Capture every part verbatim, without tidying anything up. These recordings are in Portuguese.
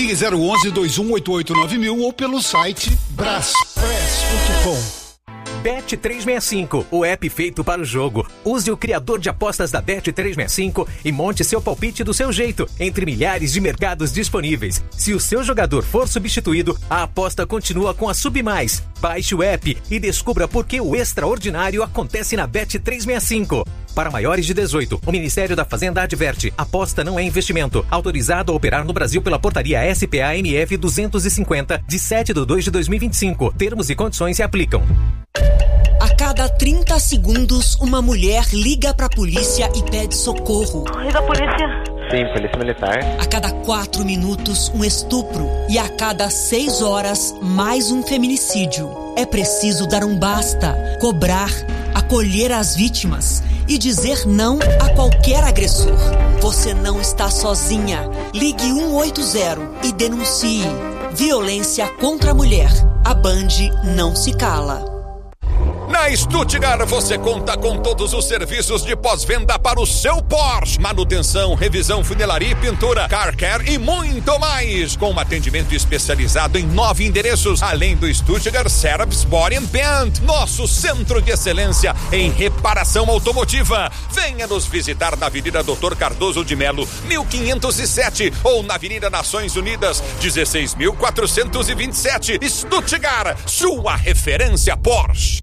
Ligue zero onze, dois um oito oito, nove mil ou pelo site braspress ponto com. Bet trezentos e sessenta e cinco, o app feito para o jogo. Use o criador de apostas da Bet trezentos e sessenta e cinco e monte seu palpite do seu jeito, entre milhares de mercados disponíveis. Se o seu jogador for substituído, a aposta continua com a Submais. Baixe o app e descubra por que o extraordinário acontece na Bet trezentos e sessenta e cinco. Para maiores de dezoito, o Ministério da Fazenda adverte: aposta não é investimento. Autorizado a operar no Brasil pela portaria S P A M F duzentos e cinquenta, de sete de dois de dois mil e vinte e cinco. Termos e condições se aplicam. A cada trinta segundos, uma mulher liga pra polícia e pede socorro. Liga a polícia. Sim, polícia militar. A cada quatro minutos, um estupro. E a cada seis horas, mais um feminicídio. É preciso dar um basta, cobrar, acolher as vítimas e dizer não a qualquer agressor. Você não está sozinha. Ligue um oito zero e denuncie. Violência contra a mulher. A Band não se cala. Na Stuttgart você conta com todos os serviços de pós-venda para o seu Porsche. Manutenção, revisão, funilaria e pintura, car care e muito mais. Com um atendimento especializado em nove endereços, além do Stuttgart Service Body and Paint, nosso centro de excelência em reparação automotiva. Venha nos visitar na Avenida doutor Cardoso de Melo, mil quinhentos e sete, ou na Avenida Nações Unidas, dezesseis mil quatrocentos e vinte e sete. Stuttgart, sua referência Porsche.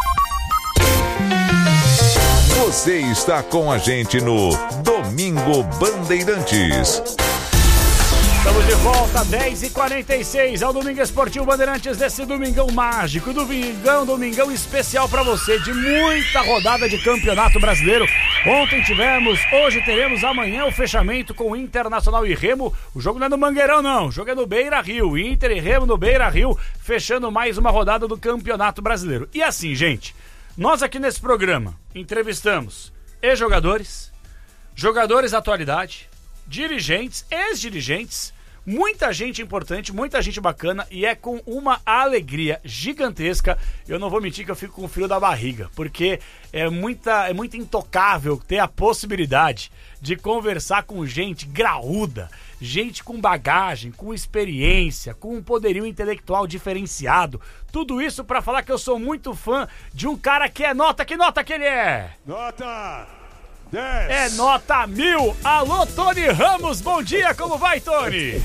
Você está com a gente no Domingo Bandeirantes. Estamos de volta, dez e quarenta e seis, é o Domingo Esportivo Bandeirantes desse domingão mágico, domingão, domingão especial para você, de muita rodada de Campeonato Brasileiro. Ontem tivemos, hoje teremos, amanhã o fechamento com Internacional e Remo. O jogo não é no Mangueirão não, o jogo é no Beira-Rio, Inter e Remo no Beira-Rio, fechando mais uma rodada do Campeonato Brasileiro. E assim, gente, nós aqui nesse programa entrevistamos ex-jogadores, jogadores da atualidade, dirigentes, ex-dirigentes, muita gente importante, muita gente bacana, e é com uma alegria gigantesca. Eu não vou mentir que eu fico com o frio da barriga, porque é, muita, é muito intocável ter a possibilidade de conversar com gente graúda, gente com bagagem, com experiência, com um poderio intelectual diferenciado. Tudo isso pra falar que eu sou muito fã de um cara que é nota. Que nota que ele é? Nota dez. É nota mil. Alô, Tony Ramos, bom dia, como vai, Tony?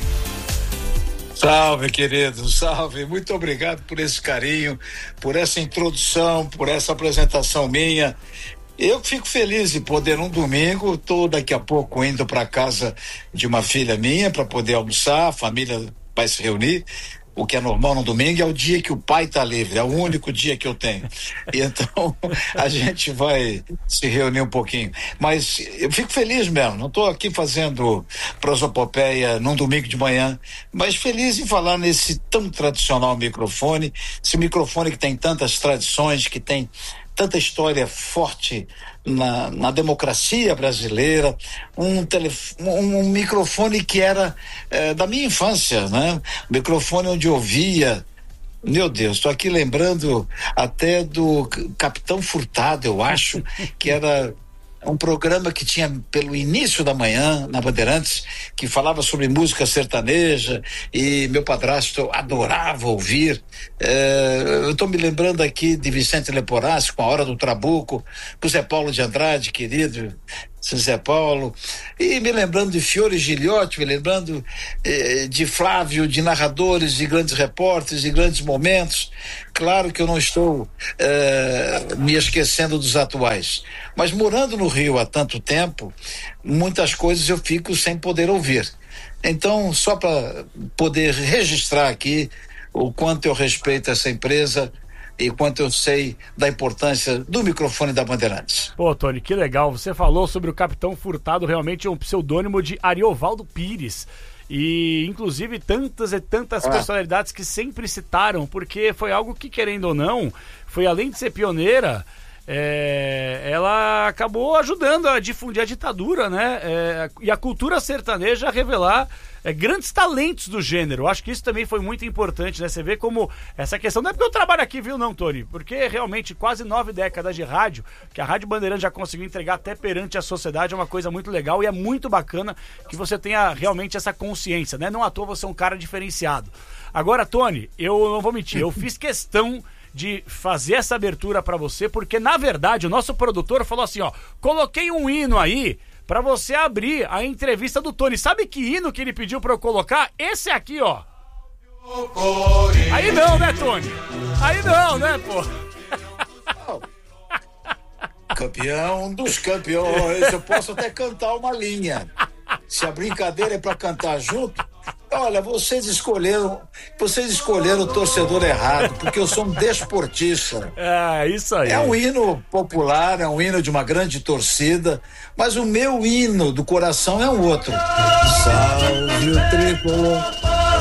Salve, querido, salve. Muito obrigado por esse carinho, por essa introdução, por essa apresentação minha. Eu fico feliz de poder, um domingo, estou daqui a pouco indo para casa de uma filha minha para poder almoçar, a família vai se reunir. O que é normal no domingo é o dia que o pai está livre, é o único dia que eu tenho. Então, a gente vai se reunir um pouquinho. Mas eu fico feliz mesmo, não estou aqui fazendo prosopopeia num domingo de manhã, mas feliz em falar nesse tão tradicional microfone, esse microfone que tem tantas tradições, que tem tanta história forte na, na democracia brasileira, um, telef- um, um microfone que era é, da minha infância, né? Um microfone onde eu ouvia, meu Deus, estou aqui lembrando até do Capitão Furtado, eu acho, que era um programa que tinha pelo início da manhã na Bandeirantes, que falava sobre música sertaneja, e meu padrasto adorava ouvir. É, eu estou me lembrando aqui de Vicente Leporassi com A Hora do Trabuco, com Zé Paulo de Andrade, querido Zé Paulo, e me lembrando de Fiore Giliotti, me lembrando eh, de Flávio, de narradores, de grandes repórteres, de grandes momentos. Claro que eu não estou eh, me esquecendo dos atuais, mas morando no Rio há tanto tempo, muitas coisas eu fico sem poder ouvir. Então, só para poder registrar aqui o quanto eu respeito essa empresa e quanto eu sei da importância do microfone da Bandeirantes. Pô, Tony, que legal. Você falou sobre o Capitão Furtado, realmente é um pseudônimo de Ariovaldo Pires. E, inclusive, tantas e tantas ah. personalidades que sempre citaram, porque foi algo que, querendo ou não, foi além de ser pioneira, é, ela acabou ajudando a difundir a ditadura, né? É, e a cultura sertaneja a revelar é, grandes talentos do gênero. Acho que isso também foi muito importante, né? Você vê como essa questão, não é porque eu trabalho aqui, viu, não, Tony? Porque realmente quase nove décadas de rádio, que a Rádio Bandeirante já conseguiu entregar até perante a sociedade, é uma coisa muito legal e é muito bacana que você tenha realmente essa consciência, né? Não à toa você é um cara diferenciado. Agora, Tony, eu não vou mentir, eu fiz questão de fazer essa abertura pra você, porque na verdade o nosso produtor falou assim, ó, coloquei um hino aí pra você abrir a entrevista do Tony. Sabe que hino que ele pediu pra eu colocar? Esse aqui, ó. Aí não, né, Tony? Aí não, né, pô? Campeão dos campeões, eu posso até cantar uma linha. Se a brincadeira é pra cantar junto, olha, vocês escolheram, vocês escolheram o torcedor errado, porque eu sou um desportista. É, isso aí. É um hino popular, é um hino de uma grande torcida, mas o meu hino do coração é um outro. Salve o tricolor.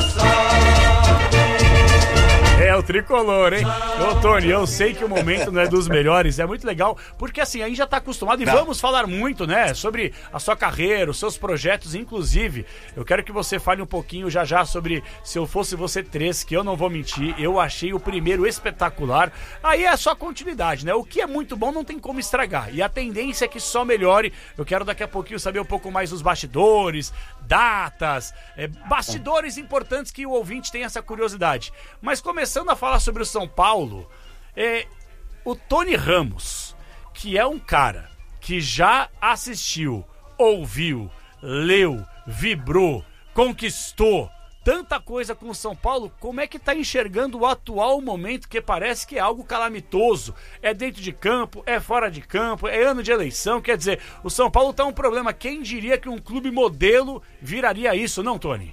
É o tricolor, hein? Ô, Tony, eu sei que o momento não é dos melhores, é muito legal, porque assim, a gente já tá acostumado e não. Vamos falar muito, né, sobre a sua carreira, os seus projetos, inclusive, eu quero que você fale um pouquinho já já sobre Se Eu Fosse Você três, que eu não vou mentir, eu achei o primeiro espetacular, aí é só continuidade, né, o que é muito bom não tem como estragar, e a tendência é que só melhore. Eu quero daqui a pouquinho saber um pouco mais dos bastidores, datas, é, bastidores importantes que o ouvinte tem essa curiosidade, mas começando Começando a falar sobre o São Paulo, é, o Tony Ramos, que é um cara que já assistiu, ouviu, leu, vibrou, conquistou tanta coisa com o São Paulo, como é que tá enxergando o atual momento, que parece que é algo calamitoso? É dentro de campo, é fora de campo, é ano de eleição, quer dizer, o São Paulo tá um problema. Quem diria que um clube modelo viraria isso, não, Tony?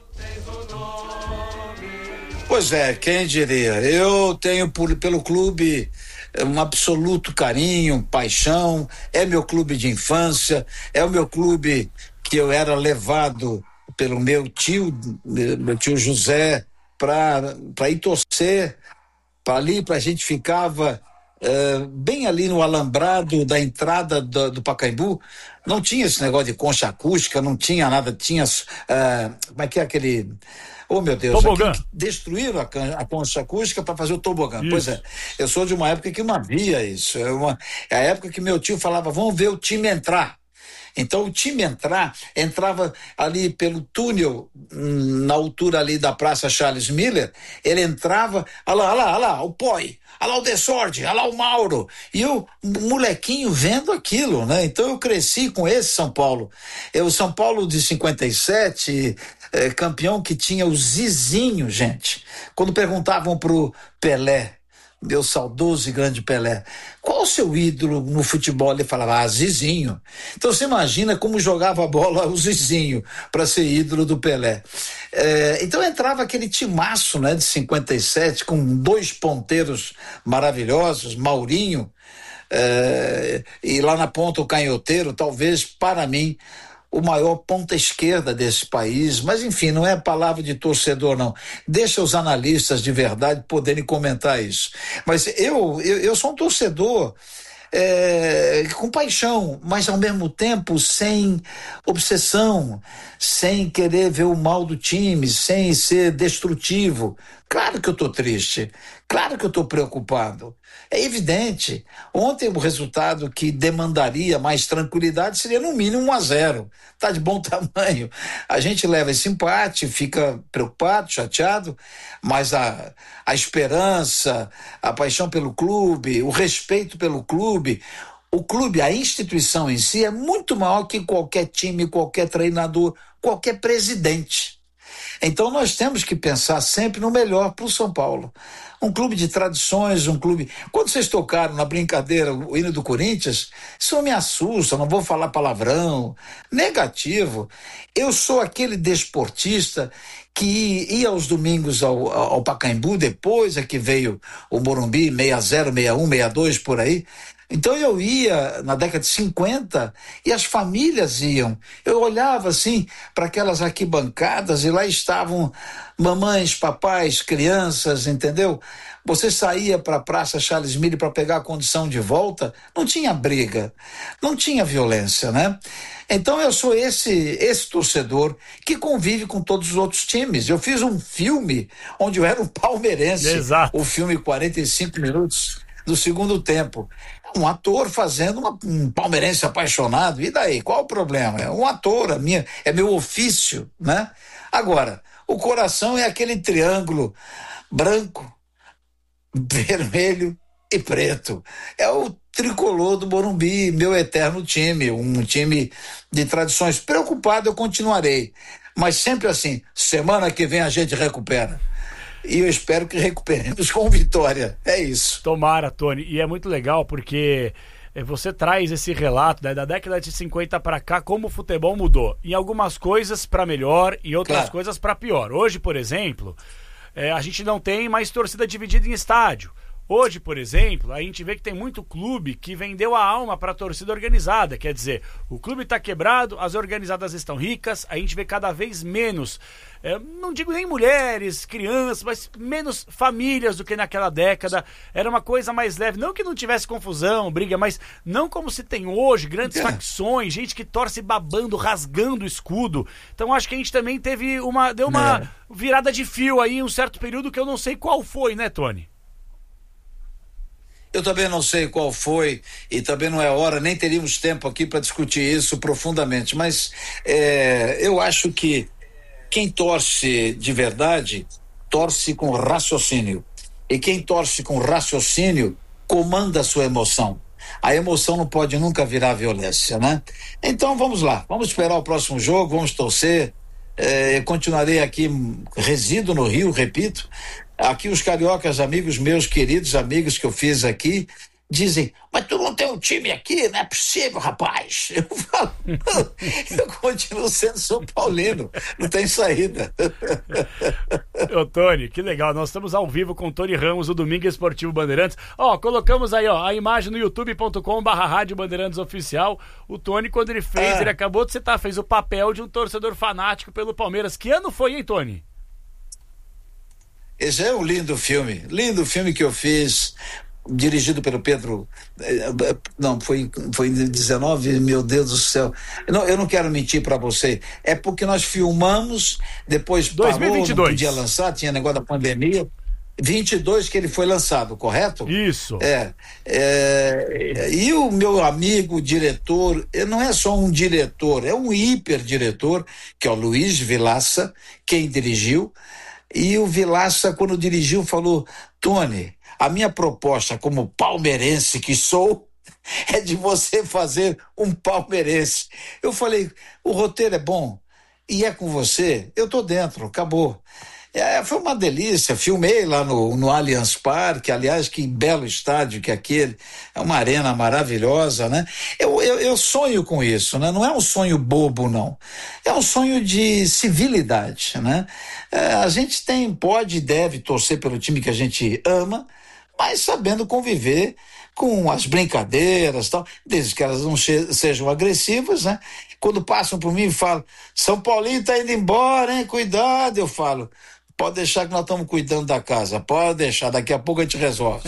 Pois é, quem diria? Eu tenho por, pelo clube um absoluto carinho, paixão, é meu clube de infância, é o meu clube que eu era levado pelo meu tio, meu tio José, para para ir torcer, para ali, para a gente ficava uh, bem ali no alambrado da entrada do, do Pacaembu. Não tinha esse negócio de concha acústica, não tinha nada, tinha, uh, como é que é aquele... Oh, meu Deus, destruíram a, can- a concha acústica para fazer o tobogã. Isso. Pois é, eu sou de uma época que não havia isso. É, uma, é a época que meu tio falava, vamos ver o time entrar. Então o time entrar, entrava ali pelo túnel, hum, na altura ali da Praça Charles Miller, ele entrava, olha lá, olha lá, olha lá, o Poi, olha lá o Desorde, olha lá o Mauro, e o molequinho vendo aquilo, né? Então eu cresci com esse São Paulo. Eu, São Paulo de cinquenta e sete, é, campeão que tinha o Zizinho, gente. Quando perguntavam pro Pelé, meu saudoso e grande Pelé, qual o seu ídolo no futebol? Ele falava, ah, Zizinho. Então você imagina como jogava a bola o Zizinho para ser ídolo do Pelé. É, então entrava aquele timaço, né, de cinquenta e sete, com dois ponteiros maravilhosos, Maurinho, é, e lá na ponta o canhoteiro, talvez para mim o maior ponta esquerda desse país, mas enfim, não é palavra de torcedor não, deixa os analistas de verdade poderem comentar isso, mas eu, eu, eu sou um torcedor é, com paixão, mas ao mesmo tempo sem obsessão, sem querer ver o mal do time, sem ser destrutivo. Claro que eu tô triste, claro que eu tô preocupado, é evidente. Ontem o resultado que demandaria mais tranquilidade seria no mínimo um a zero, tá de bom tamanho. A gente leva esse empate, fica preocupado, chateado, mas a, a esperança, a paixão pelo clube, o respeito pelo clube, o clube, a instituição em si é muito maior que qualquer time, qualquer treinador, qualquer presidente. Então nós temos que pensar sempre no melhor para o São Paulo. Um clube de tradições, um clube... Quando vocês tocaram na brincadeira o hino do Corinthians, isso me assusta, não vou falar palavrão, negativo. Eu sou aquele desportista que ia aos domingos ao, ao Pacaembu, depois é que veio o Morumbi, seis a zero, seis a um, seis a dois, por aí. Então eu ia na década de cinquenta e as famílias iam. Eu olhava assim para aquelas arquibancadas e lá estavam mamães, papais, crianças, entendeu? Você saía para a Praça Charles Mille para pegar a condição de volta, não tinha briga, não tinha violência, né? Então eu sou esse, esse torcedor que convive com todos os outros times. Eu fiz um filme onde eu era um palmeirense. Exato. O filme quarenta e cinco minutos do segundo tempo. Um ator fazendo uma, um palmeirense apaixonado, e daí? Qual o problema? É um ator, a minha, é meu ofício, né? Agora, o coração é aquele triângulo branco, vermelho e preto. É o tricolor do Morumbi, meu eterno time, um time de tradições. Preocupado eu continuarei, mas sempre assim, semana que vem a gente recupera. E eu espero que recuperemos com vitória. É isso. Tomara, Tony. E é muito legal porque você traz esse relato, né, da década de cinquenta para cá, como o futebol mudou. Em algumas coisas para melhor e outras claro. coisas para pior. Hoje, por exemplo, é, a gente não tem mais torcida dividida em estádio. Hoje, por exemplo, a gente vê que tem muito clube que vendeu a alma para a torcida organizada. Quer dizer, o clube está quebrado, as organizadas estão ricas, a gente vê cada vez menos, é, não digo nem mulheres, crianças, mas menos famílias do que naquela década. Era uma coisa mais leve, não que não tivesse confusão, briga, mas não como se tem hoje, grandes é. facções, gente que torce babando, rasgando o escudo. Então acho que a gente também teve uma, deu uma é. virada de fio aí em um certo período que eu não sei qual foi, né, Tony? Eu também não sei qual foi e também não é hora, nem teríamos tempo aqui para discutir isso profundamente, mas é, eu acho que quem torce de verdade, torce com raciocínio. E quem torce com raciocínio, comanda a sua emoção. A emoção não pode nunca virar violência, né? Então vamos lá, vamos esperar o próximo jogo, vamos torcer. É, continuarei aqui, resido no Rio, repito. Aqui os cariocas, amigos meus, queridos amigos que eu fiz aqui, dizem, mas tu não tem um time aqui? Não é possível, rapaz. Eu falo, eu continuo sendo São Paulino, não tem saída. Ô, Tony, que legal, nós estamos ao vivo com o Tony Ramos, o Domingo Esportivo Bandeirantes. Ó, colocamos aí, ó, a imagem no youtube ponto com barra rádio Bandeirantes Oficial. O Tony, quando ele fez, ah. ele acabou de citar, fez o papel de um torcedor fanático pelo Palmeiras. Que ano foi, hein, Tony? Esse é um lindo filme, lindo filme que eu fiz, dirigido pelo Pedro, não, foi, foi em dezenove, meu Deus do céu, não, eu não quero mentir para você, é porque nós filmamos, depois dois mil e vinte e dois. Parou, não podia lançar, tinha negócio da pandemia, vinte e dois que ele foi lançado, correto? Isso. É, é, e o meu amigo diretor, não é só um diretor, é um hiperdiretor, que é o Luiz Vilaça, quem dirigiu. E o Vilaça, quando dirigiu, falou, Tony, a minha proposta como palmeirense que sou é de você fazer um palmeirense. Eu falei, o roteiro é bom e é com você, eu tô dentro, acabou. É, foi uma delícia, filmei lá no, no Allianz Parque, aliás, que belo estádio que é aquele, é uma arena maravilhosa, né? Eu, eu, eu sonho com isso, né? Não é um sonho bobo, não. É um sonho de civilidade, né? É, a gente tem, pode e deve torcer pelo time que a gente ama, mas sabendo conviver com as brincadeiras e tal, desde que elas não che- sejam agressivas, né? Quando passam por mim e falam, São Paulinho tá indo embora, hein? Cuidado, eu falo, pode deixar que nós estamos cuidando da casa, pode deixar, daqui a pouco a gente resolve.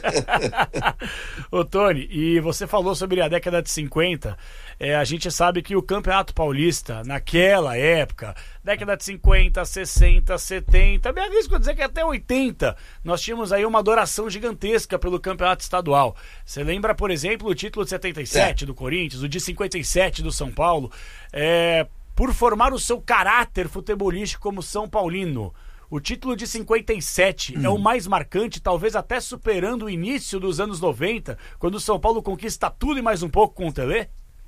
Ô Tony, e você falou sobre a década de cinquenta, é, a gente sabe que o Campeonato Paulista, naquela época, década de cinquenta, sessenta, setenta, me arrisco a dizer que até oitenta, nós tínhamos aí uma adoração gigantesca pelo Campeonato Estadual. Você lembra, por exemplo, o título de setenta e sete é. do Corinthians, o de cinquenta e sete do São Paulo, é, por formar o seu caráter futebolístico como São Paulino. O título de cinquenta e sete hum. é o mais marcante, talvez até superando o início dos anos noventa, quando o São Paulo conquista tudo e mais um pouco com o Telê?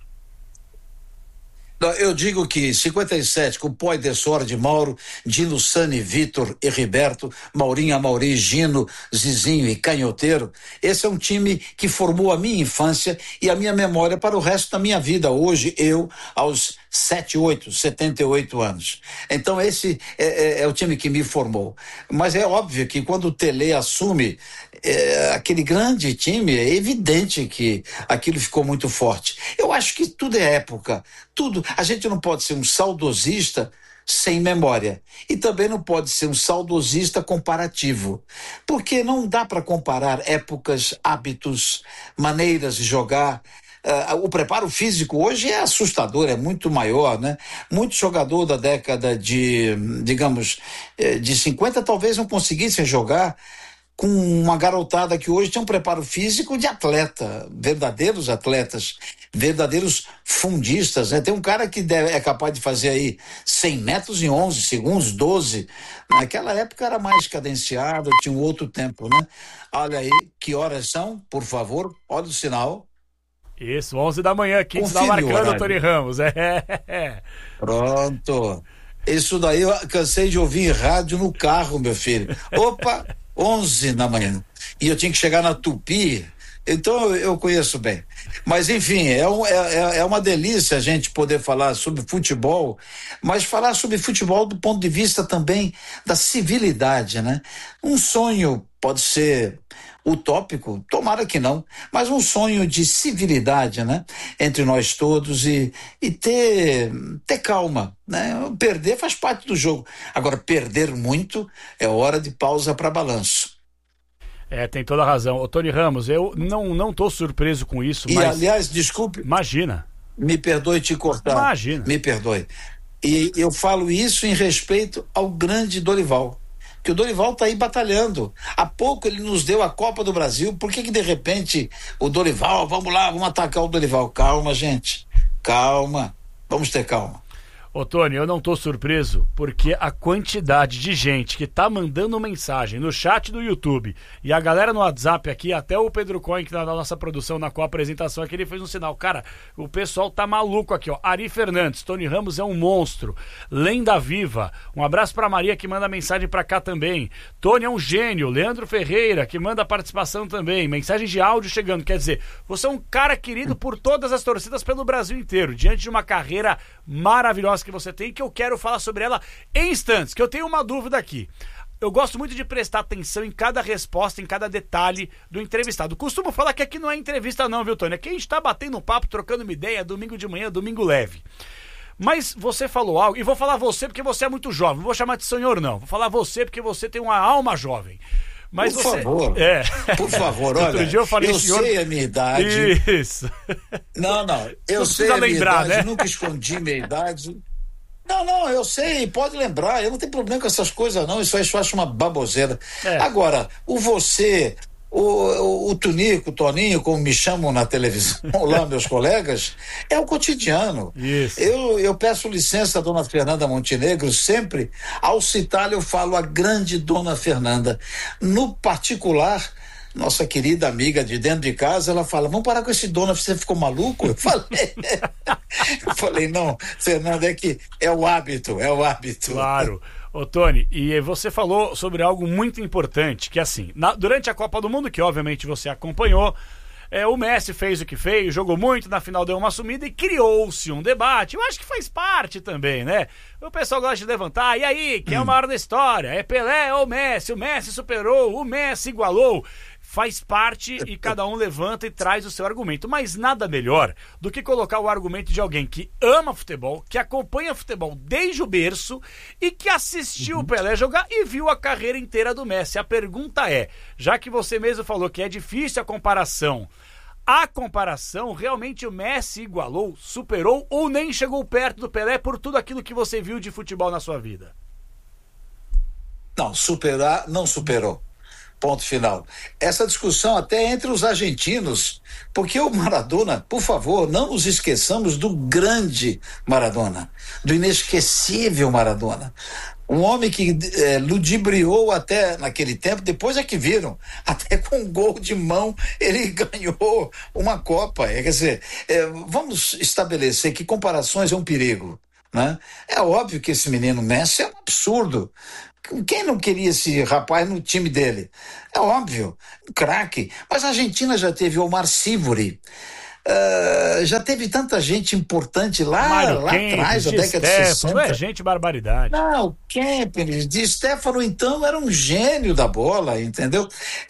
Eu digo que cinquenta e sete, com Poi de Sordi, Mauro, Dino, Sani, Vitor, Heriberto, Maurinho, Amauri, Gino, Zizinho e Canhoteiro, esse é um time que formou a minha infância e a minha memória para o resto da minha vida. Hoje, eu, aos sete, oito, setenta e oito anos. Então esse é, é, é o time que me formou. Mas é óbvio que quando o Telê assume, é, aquele grande time, é evidente que aquilo ficou muito forte. Eu acho que tudo é época, tudo. A gente não pode ser um saudosista sem memória. E também não pode ser um saudosista comparativo. Porque não dá para comparar épocas, hábitos, maneiras de jogar. Uh, o preparo físico hoje é assustador, é muito maior, né? Muito jogador da década de, digamos, de cinquenta talvez não conseguissem jogar com uma garotada que hoje tem um preparo físico de atleta, verdadeiros atletas, verdadeiros fundistas, né? Tem um cara que deve, é capaz de fazer aí cem metros em onze segundos, doze. Naquela época era mais cadenciado, tinha um outro tempo, né? Olha aí, que horas são, por favor, olha o sinal. Isso, onze da manhã aqui, que está marcando o Tony Ramos. É. Pronto. Isso daí eu cansei de ouvir em rádio no carro, meu filho. Opa, onze da manhã. E eu tinha que chegar na Tupi, então eu conheço bem. Mas, enfim, é, um, é, é uma delícia a gente poder falar sobre futebol, mas falar sobre futebol do ponto de vista também da civilidade, né? Um sonho pode ser utópico, tomara que não, mas um sonho de civilidade, né? Entre nós todos e, e ter, ter calma, né? Perder faz parte do jogo. Agora, perder muito é hora de pausa para balanço. É, tem toda a razão. Ô, Tony Ramos, eu não, não tô surpreso com isso, e, mas... aliás, desculpe... Imagina. Me perdoe te cortar. Imagina. Me perdoe. E eu falo isso em respeito ao grande Dorival, que o Dorival está aí batalhando. Há pouco ele nos deu a Copa do Brasil, por que que de repente o Dorival, vamos lá, vamos atacar o Dorival? Calma, gente, calma, vamos ter calma. Ô, Tony, eu não tô surpreso, porque a quantidade de gente que tá mandando mensagem no chat do YouTube e a galera no WhatsApp aqui, até o Pedro Cohen, que tá na nossa produção, na co-apresentação aqui, ele fez um sinal. Cara, o pessoal tá maluco aqui, ó. Ari Fernandes, Tony Ramos é um monstro. Lenda viva. Um abraço pra Maria, que manda mensagem pra cá também. Tony é um gênio. Leandro Ferreira, que manda participação também. Mensagem de áudio chegando. Quer dizer, você é um cara querido por todas as torcidas pelo Brasil inteiro, diante de uma carreira maravilhosa que você tem, que eu quero falar sobre ela em instantes, que eu tenho uma dúvida aqui. Eu gosto muito de prestar atenção em cada resposta, em cada detalhe do entrevistado. Costumo falar que aqui não é entrevista não, viu, Tony? Aqui a gente tá batendo um papo, trocando uma ideia, domingo de manhã, domingo leve. Mas você falou algo, e vou falar você porque você é muito jovem, não vou chamar de senhor não, vou falar você porque você tem uma alma jovem. Mas por você... favor, é. por favor, olha, Outro dia eu, falei, eu senhor... sei a minha idade. Isso. Não, não, eu não sei a minha lembrar, idade, né? nunca escondi minha idade. Não, não, eu sei, pode lembrar, eu não tenho problema com essas coisas não, isso aí eu acho uma baboseira. É. Agora, o você, o, o, o Tunico, o Toninho, como me chamam na televisão lá, meus colegas, é o cotidiano. Isso. Eu, eu peço licença à dona Fernanda Montenegro, sempre, ao citá-la eu falo a grande dona Fernanda. No particular, nossa querida amiga de dentro de casa, ela fala, vamos parar com esse dona, você ficou maluco? Eu falei, eu falei, não, Fernanda, é que é o hábito, é o hábito. Claro. Ô, Tony, e você falou sobre algo muito importante, que assim, na, durante a Copa do Mundo, que obviamente você acompanhou, é, o Messi fez o que fez, jogou muito, na final deu uma sumida e criou-se um debate. Eu acho que faz parte também, né? O pessoal gosta de levantar, e aí, quem hum. é o maior da história? É Pelé ou Messi? O Messi superou, o Messi igualou. Faz parte e cada um levanta e traz o seu argumento. Mas nada melhor do que colocar o argumento de alguém que ama futebol, que acompanha futebol desde o berço e que assistiu uhum. o Pelé jogar e viu a carreira inteira do Messi. A pergunta é, já que você mesmo falou que é difícil a comparação, a comparação, realmente o Messi igualou, superou ou nem chegou perto do Pelé por tudo aquilo que você viu de futebol na sua vida? Não, superar, não superou. Ponto final. Essa discussão até entre os argentinos, porque o Maradona, por favor, não nos esqueçamos do grande Maradona, do inesquecível Maradona. Um homem que é, ludibriou até naquele tempo, depois é que viram, até com um gol de mão ele ganhou uma Copa. É, quer dizer, é, vamos estabelecer que comparações é um perigo, né? É óbvio que esse menino Messi é um absurdo. Quem não queria esse rapaz no time dele? É óbvio, um craque. Mas a Argentina já teve Omar Sívori, Uh, já teve tanta gente importante lá, Mário lá Kempes, atrás, na Di década de Stefano, sessenta. é gente barbaridade. Não, o Kempes, Di Stefano, então, era um gênio da bola, entendeu?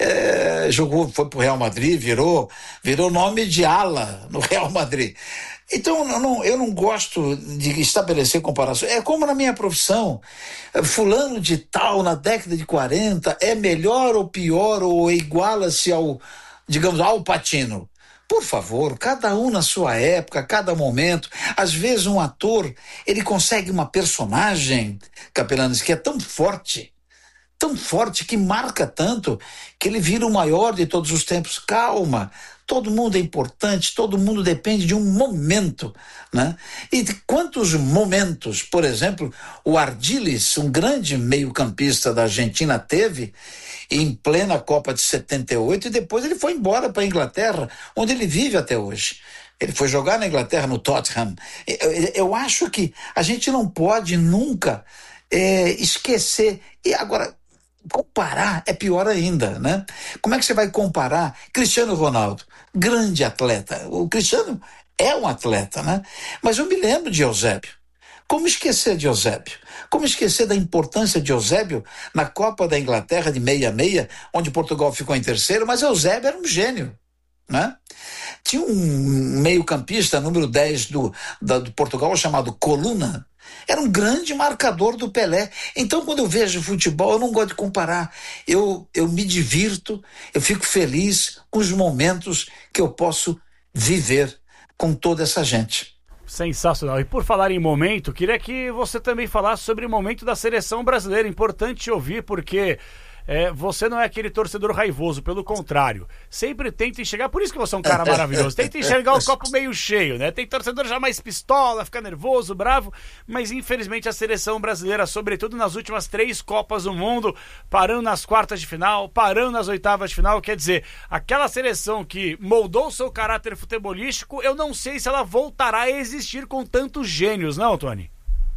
É, jogou, foi pro Real Madrid, virou, virou nome de ala no Real Madrid. Então, eu não, eu não gosto de estabelecer comparações. É como na minha profissão. Fulano de tal, na década de quarenta, é melhor ou pior ou iguala-se ao, digamos, ao Patino. Por favor, cada um na sua época, cada momento. Às vezes um ator, ele consegue uma personagem, Capelanes, que é tão forte, tão forte, que marca tanto, que ele vira o maior de todos os tempos. Calma, todo mundo é importante, todo mundo depende de um momento, né? E quantos momentos, por exemplo, o Ardiles, um grande meio-campista da Argentina, teve em plena Copa de setenta e oito, e depois ele foi embora para a Inglaterra, onde ele vive até hoje. Ele foi jogar na Inglaterra, no Tottenham. Eu, eu acho que a gente não pode nunca é, esquecer. E agora, comparar é pior ainda, né? Como é que você vai comparar Cristiano Ronaldo, grande atleta? O Cristiano é um atleta, né? Mas eu me lembro de Eusébio. Como esquecer de Eusébio? Como esquecer da importância de Eusébio na Copa da Inglaterra de seis a seis, onde Portugal ficou em terceiro, mas Eusébio era um gênio, né? Tinha um meio-campista, número dez do, da, do Portugal, chamado Coluna. Era um grande marcador do Pelé. Então, quando eu vejo futebol, eu não gosto de comparar. Eu, eu me divirto, eu fico feliz com os momentos que eu posso viver com toda essa gente. Sensacional. E por falar em momento, queria que você também falasse sobre o momento da seleção brasileira. Importante ouvir, porque é, você não é aquele torcedor raivoso, pelo contrário. Sempre tenta enxergar, por isso que você é um cara maravilhoso, tenta enxergar o copo meio cheio, né? Tem torcedor já mais pistola, fica nervoso, bravo, mas infelizmente a seleção brasileira, sobretudo nas últimas três Copas do Mundo, parando nas quartas de final, parando nas oitavas de final, quer dizer, aquela seleção que moldou seu caráter futebolístico, eu não sei se ela voltará a existir com tantos gênios, não, Tony?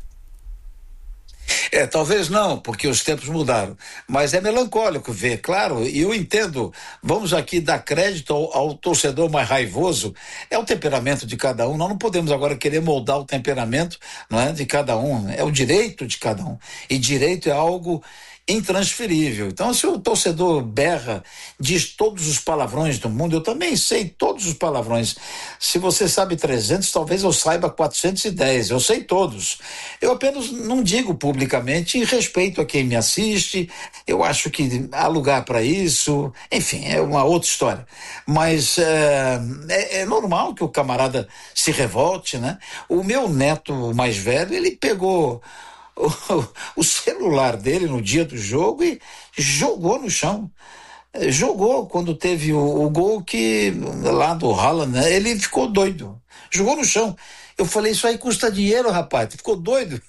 É, talvez não, porque os tempos mudaram, mas é melancólico ver, claro, e eu entendo, vamos aqui dar crédito ao, ao torcedor mais raivoso, é o temperamento de cada um, nós não podemos agora querer moldar o temperamento, não é, de cada um, é o direito de cada um, e direito é algo intransferível. Então, se o torcedor berra, diz todos os palavrões do mundo, eu também sei todos os palavrões. Se você sabe trezentos, talvez eu saiba quatrocentos e dez, eu sei todos. Eu apenas não digo publicamente e respeito a quem me assiste, eu acho que há lugar para isso, enfim, é uma outra história. Mas é, é, é normal que o camarada se revolte, né? O meu neto mais velho, ele pegou O, o celular dele no dia do jogo e jogou no chão. Jogou quando teve o, o gol que lá do Haaland, né? Ele ficou doido. Jogou no chão. Eu falei, isso aí custa dinheiro, rapaz. Ficou doido.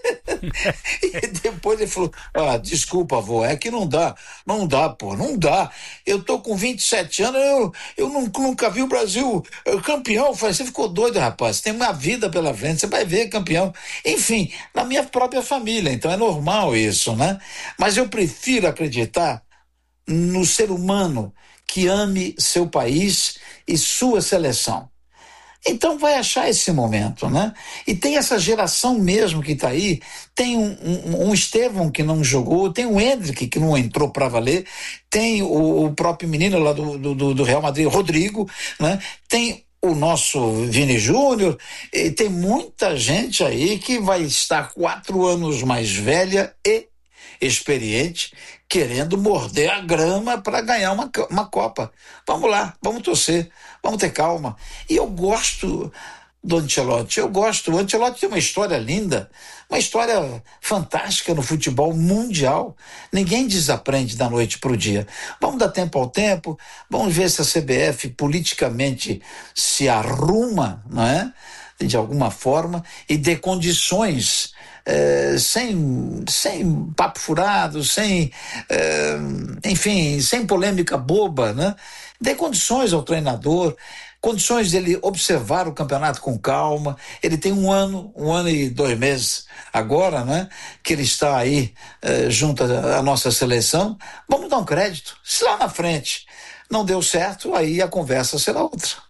E depois ele falou, ah, desculpa, avô, é que não dá. Não dá, pô, não dá. Eu tô com vinte e sete anos, eu, eu nunca, nunca vi o Brasil campeão. Eu falei, você ficou doido, rapaz. Você tem uma vida pela frente, você vai ver campeão. Enfim, na minha própria família, então é normal isso, né? Mas eu prefiro acreditar no ser humano que ame seu país e sua seleção. Então vai achar esse momento, né? E tem essa geração mesmo que está aí, tem um, um, um Estevão que não jogou, tem o Hendrick que não entrou para valer, tem o, o próprio menino lá do, do, do Real Madrid, Rodrigo, né? Tem o nosso Vini Júnior, e tem muita gente aí que vai estar quatro anos mais velha e experiente, querendo morder a grama para ganhar uma, uma Copa. Vamos lá, vamos torcer, vamos ter calma. E eu gosto do Ancelotti, eu gosto. O Ancelotti tem uma história linda, uma história fantástica no futebol mundial. Ninguém desaprende da noite para o dia. Vamos dar tempo ao tempo, vamos ver se a C B F politicamente se arruma, não é? De alguma forma, e dê condições, é, sem, sem papo furado, sem, é, enfim, sem polêmica boba, né? Dê condições ao treinador, condições dele observar o campeonato com calma. Ele tem um ano, um ano e dois meses agora, né? Que ele está aí é, junto à nossa seleção. Vamos dar um crédito. Se lá na frente não deu certo, aí a conversa será outra.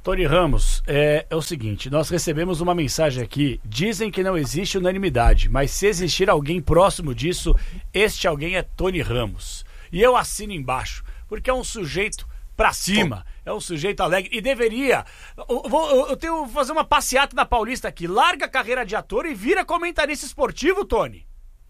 Tony Ramos, é, é o seguinte, nós recebemos uma mensagem aqui, dizem que não existe unanimidade, mas se existir alguém próximo disso, este alguém é Tony Ramos. E eu assino embaixo, porque é um sujeito pra cima, é um sujeito alegre, e deveria, eu, eu, eu tenho que fazer uma passeata na Paulista aqui, larga a carreira de ator e vira comentarista esportivo, Tony.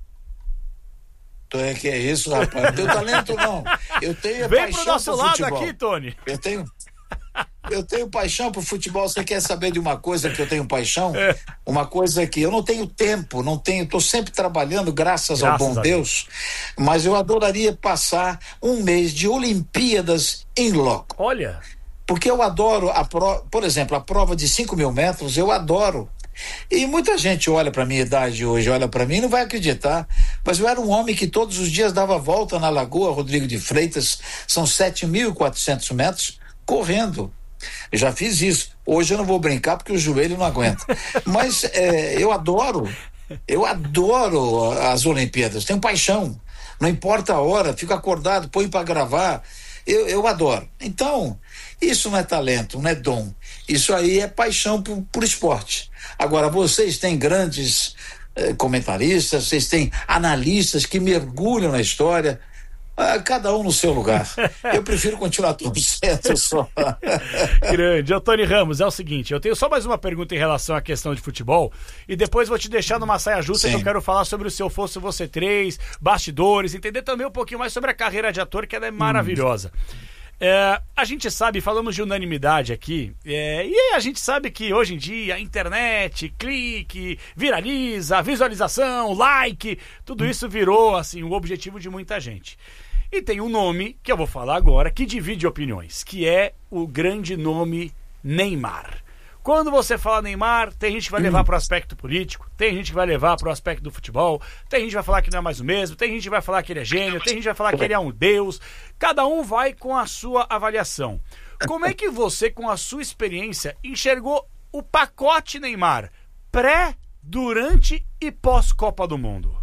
É que é isso, rapaz, não tenho talento não, eu tenho Vem paixão pro nosso pro lado futebol. aqui, Tony. Eu tenho... Eu tenho paixão pro futebol. Você quer saber de uma coisa que eu tenho paixão? É. Uma coisa que eu não tenho tempo, não tenho, tô sempre trabalhando, graças, graças ao bom a Deus, mas eu adoraria passar um mês de Olimpíadas em loco. Olha. Porque eu adoro a prova, por exemplo, a prova de cinco mil metros, eu adoro. E muita gente olha pra minha idade hoje, olha pra mim e não vai acreditar, mas eu era um homem que todos os dias dava volta na Lagoa Rodrigo de Freitas, são sete mil e quatrocentos metros, correndo. Eu já fiz isso. Hoje eu não vou brincar porque o joelho não aguenta. Mas é, eu adoro, eu adoro as Olimpíadas, tenho paixão. Não importa a hora, fico acordado, põe para gravar. Eu, eu adoro. Então, isso não é talento, não é dom. Isso aí é paixão por, por esporte. Agora, vocês têm grandes eh, comentaristas, vocês têm analistas que mergulham na história. Ah, cada um no seu lugar. Eu prefiro continuar tudo certo só. Grande. Ô, Tony Ramos, é o seguinte, eu tenho só mais uma pergunta em relação à questão de futebol e depois vou te deixar numa saia justa. Sim. Que eu quero falar sobre o Se Eu Fosse Você três, bastidores, entender também um pouquinho mais sobre a carreira de ator, que ela é maravilhosa. Hum. É, a gente sabe, falamos de unanimidade aqui, é, e a gente sabe que hoje em dia a internet, clique, viraliza, visualização, like, tudo isso virou assim o objetivo de muita gente. E tem um nome que eu vou falar agora que divide opiniões, que é o grande nome Neymar. Quando você fala Neymar, tem gente que vai levar para o aspecto político, tem gente que vai levar para o aspecto do futebol, tem gente que vai falar que não é mais o mesmo, tem gente que vai falar que ele é gênio, tem gente que vai falar que ele é um deus. Cada um vai com a sua avaliação. Como é que você, com a sua experiência, enxergou o pacote Neymar pré, durante e pós-Copa do Mundo?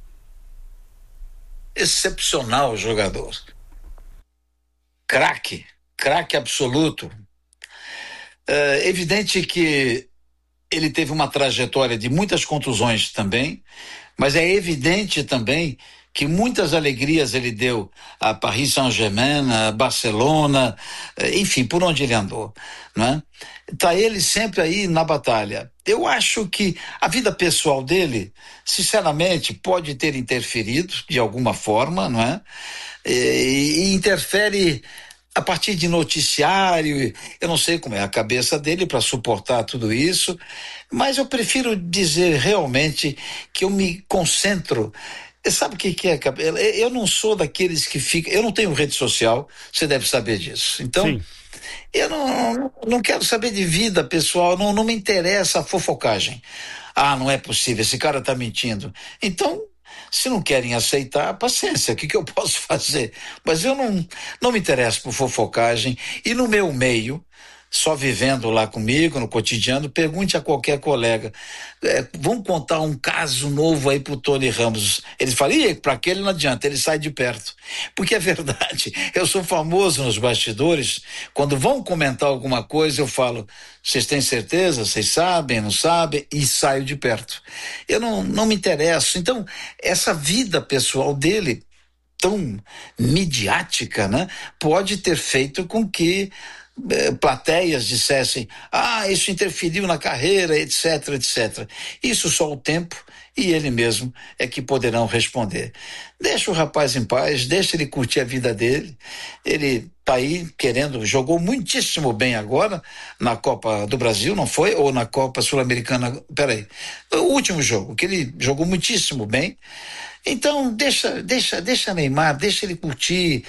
Excepcional jogador. Craque, craque absoluto. É evidente que ele teve uma trajetória de muitas contusões também, mas é evidente também que muitas alegrias ele deu a Paris Saint-Germain, a Barcelona, enfim, por onde ele andou, né? Tá ele sempre aí na batalha. Eu acho que a vida pessoal dele, sinceramente, pode ter interferido de alguma forma, não é? E, e interfere a partir de noticiário. Eu não sei como é a cabeça dele para suportar tudo isso, mas eu prefiro dizer realmente que eu me concentro. Sabe o que, que é? Eu não sou daqueles que ficam. Eu não tenho rede social, você deve saber disso. Então, sim, eu não, não quero saber de vida pessoal, não, não me interessa a fofocagem. Ah, não é possível, esse cara tá mentindo. Então, se não querem aceitar, paciência, o que, que eu posso fazer? Mas eu não, não me interesso por fofocagem, e no meu meio, só vivendo lá comigo, no cotidiano, pergunte a qualquer colega, é, vamos contar um caso novo aí pro Tony Ramos. Ele fala, ih, pra aquele não adianta, ele sai de perto. Porque é verdade, eu sou famoso nos bastidores, quando vão comentar alguma coisa, eu falo, vocês têm certeza? Vocês sabem, não sabem? E saio de perto. Eu não, não me interesso. Então, essa vida pessoal dele, tão midiática, né, pode ter feito com que plateias dissessem, ah, isso interferiu na carreira, etc, etcétera. Isso só o tempo e ele mesmo é que poderão responder. Deixa o rapaz em paz, deixa ele curtir a vida dele. Ele tá aí querendo, jogou muitíssimo bem agora na Copa do Brasil, não foi? Ou na Copa Sul-Americana, peraí, o último jogo, que ele jogou muitíssimo bem. Então, deixa, deixa, deixa Neymar, deixa ele curtir.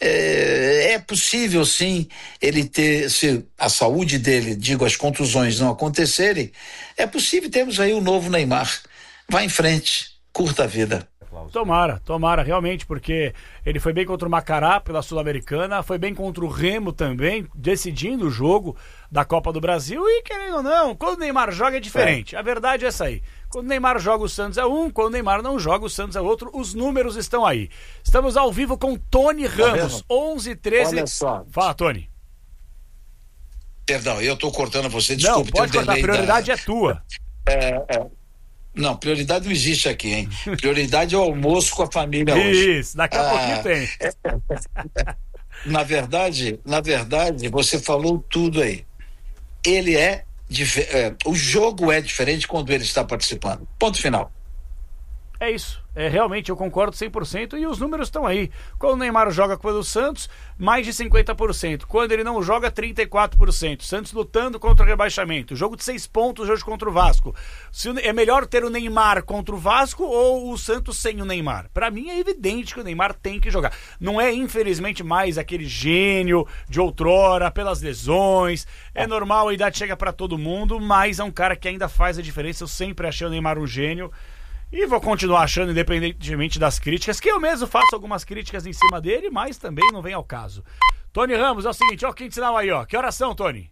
É, é possível, sim, ele ter, se a saúde dele, digo, as contusões não acontecerem, é possível termos aí o novo Neymar. Vai em frente, curta a vida. Tomara, tomara, realmente, porque ele foi bem contra o Macará pela Sul-Americana, foi bem contra o Remo também, decidindo o jogo da Copa do Brasil, e querendo ou não, quando o Neymar joga é diferente, é. A verdade é essa aí. Quando o Neymar joga, o Santos é um, quando o Neymar não joga, o Santos é outro, os números estão aí. Estamos ao vivo com Tony Ramos, tá onze e treze. Olha só. Fala, Tony. Perdão, eu estou cortando você, desculpe. Não, pode cortar, a prioridade da... é tua. É, é. Não, prioridade não existe aqui, hein? Prioridade é o almoço com a família hoje. Isso, daqui a ah, pouquinho tem. É, na verdade, na verdade, você falou tudo aí. Ele é, é, o jogo é diferente quando ele está participando. Ponto final. É isso. É, realmente, eu concordo cem por cento e os números estão aí. Quando o Neymar joga com o Santos, mais de cinquenta por cento. Quando ele não joga, trinta e quatro por cento. Santos lutando contra o rebaixamento. Jogo de seis pontos hoje contra o Vasco. Se o, é melhor ter o Neymar contra o Vasco ou o Santos sem o Neymar? Pra mim é evidente que o Neymar tem que jogar. Não é, infelizmente, mais aquele gênio de outrora, pelas lesões. É normal, a idade chega pra todo mundo, mas é um cara que ainda faz a diferença. Eu sempre achei o Neymar um gênio. E vou continuar achando, independentemente das críticas, que eu mesmo faço algumas críticas em cima dele, mas também não vem ao caso. Tony Ramos, é o seguinte, ó, quem te sinal aí, ó. Que horas são, Tony?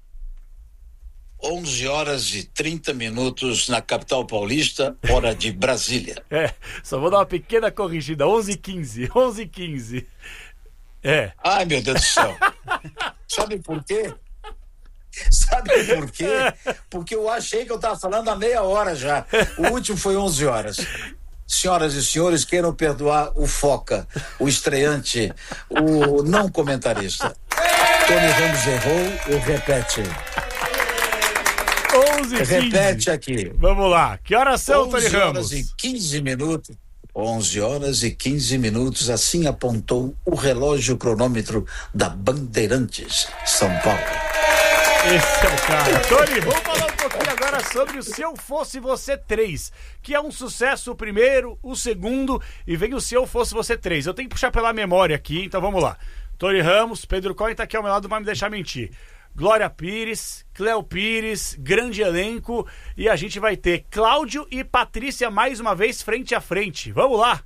onze horas e trinta minutos na capital paulista, hora de Brasília. É, só vou dar uma pequena corrigida, onze e quinze, onze e quinze. É. Ai, meu Deus do céu. Sabe por quê? Sabe por quê? Porque eu achei que eu estava falando há meia hora já. O último foi onze horas. Senhoras e senhores, queiram perdoar o Foca, o estreante, o não comentarista. Tony Ramos errou, eu repete. onze e quinze. Repete aqui. Vamos lá. Que horas são, Tony Ramos? onze horas e quinze minutos. onze horas e quinze minutos, assim apontou o relógio cronômetro da Bandeirantes, São Paulo. Esse é o cara. Tony, vamos falar um pouquinho agora sobre o Se Eu Fosse Você três, que é um sucesso o primeiro, o segundo, e vem o Se Eu Fosse Você três. Eu tenho que puxar pela memória aqui, então vamos lá. Tony Ramos, Pedro Cohen tá aqui ao meu lado, não vai me deixar mentir. Glória Pires, Cléo Pires, grande elenco, e a gente vai ter Cláudio e Patrícia mais uma vez frente a frente. Vamos lá.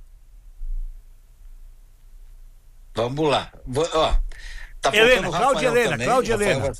Vamos lá. Ó, tá Helena, Cláudia Helena, Cláudia Helena.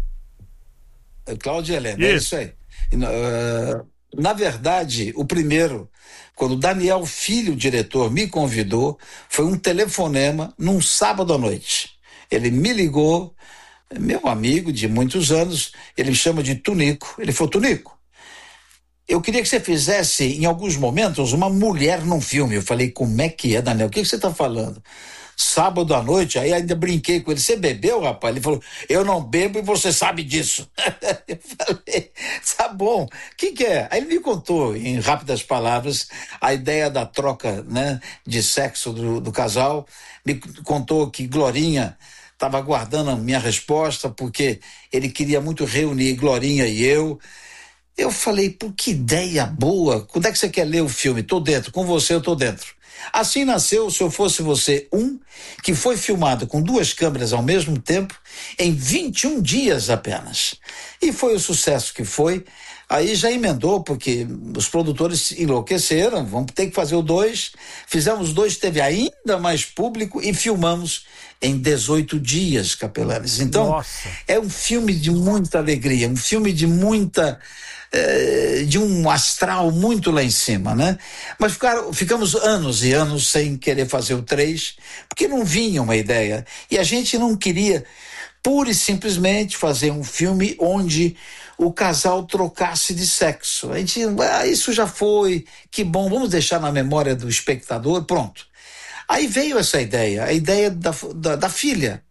Cláudia Helena, é isso aí. Uh, na verdade, o primeiro, quando Daniel Filho, o diretor, me convidou, foi um telefonema num sábado à noite. Ele me ligou, meu amigo de muitos anos, ele me chama de Tunico. Ele falou, Tunico, eu queria que você fizesse, em alguns momentos, uma mulher num filme. Eu falei, como é que é, Daniel? O que, que você está falando? Sábado à noite, aí ainda brinquei com ele. Você bebeu, rapaz? Ele falou, eu não bebo e você sabe disso. Eu falei, tá bom. O que, que é? Aí ele me contou, em rápidas palavras, a ideia da troca, né, de sexo do, do casal. Me contou que Glorinha estava aguardando a minha resposta, porque ele queria muito reunir Glorinha e eu. Eu falei, pô, que ideia boa. Quando é que você quer ler o filme? Tô dentro. Com você eu tô dentro. Assim nasceu Se Eu Fosse Você um, que foi filmado com duas câmeras ao mesmo tempo, em vinte e um dias apenas. E foi o sucesso que foi. Aí já emendou, porque os produtores enlouqueceram, vamos ter que fazer o dois. Fizemos dois, teve ainda mais público e filmamos em dezoito dias, Capelanes. Então, nossa, é um filme de muita alegria, um filme de muita... de um astral muito lá em cima, né? Mas ficaram, ficamos anos e anos sem querer fazer o três, porque não vinha uma ideia. E a gente não queria, pura e simplesmente, fazer um filme onde o casal trocasse de sexo. A gente, ah, isso já foi, que bom, vamos deixar na memória do espectador, pronto. Aí veio essa ideia, a ideia da, da, da filha.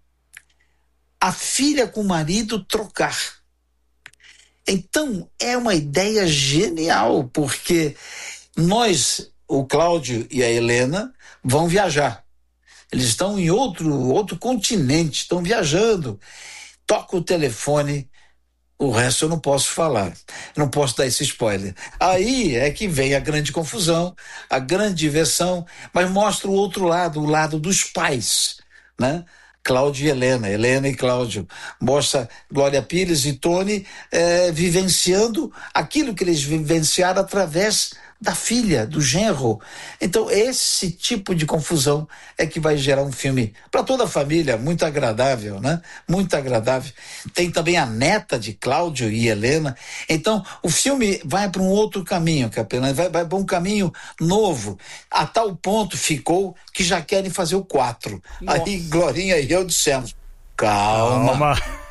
A filha com o marido trocar. Então, é uma ideia genial, porque nós, o Cláudio e a Helena, vão viajar. Eles estão em outro, outro continente, estão viajando. Toca o telefone, o resto eu não posso falar, eu não posso dar esse spoiler. Aí é que vem a grande confusão, a grande diversão, mas mostra o outro lado, o lado dos pais, né? Cláudio e Helena, Helena e Cláudio, mostra Glória Pires e Tony eh, vivenciando aquilo que eles vivenciaram através da filha, do genro. Então esse tipo de confusão é que vai gerar um filme para toda a família, muito agradável, né? Muito agradável. Tem também a neta de Cláudio e Helena. Então o filme vai para um outro caminho, Capelão, vai, vai para um caminho novo. A tal ponto ficou que já querem fazer o quatro. Aí Glorinha e eu dissemos, calma, calma.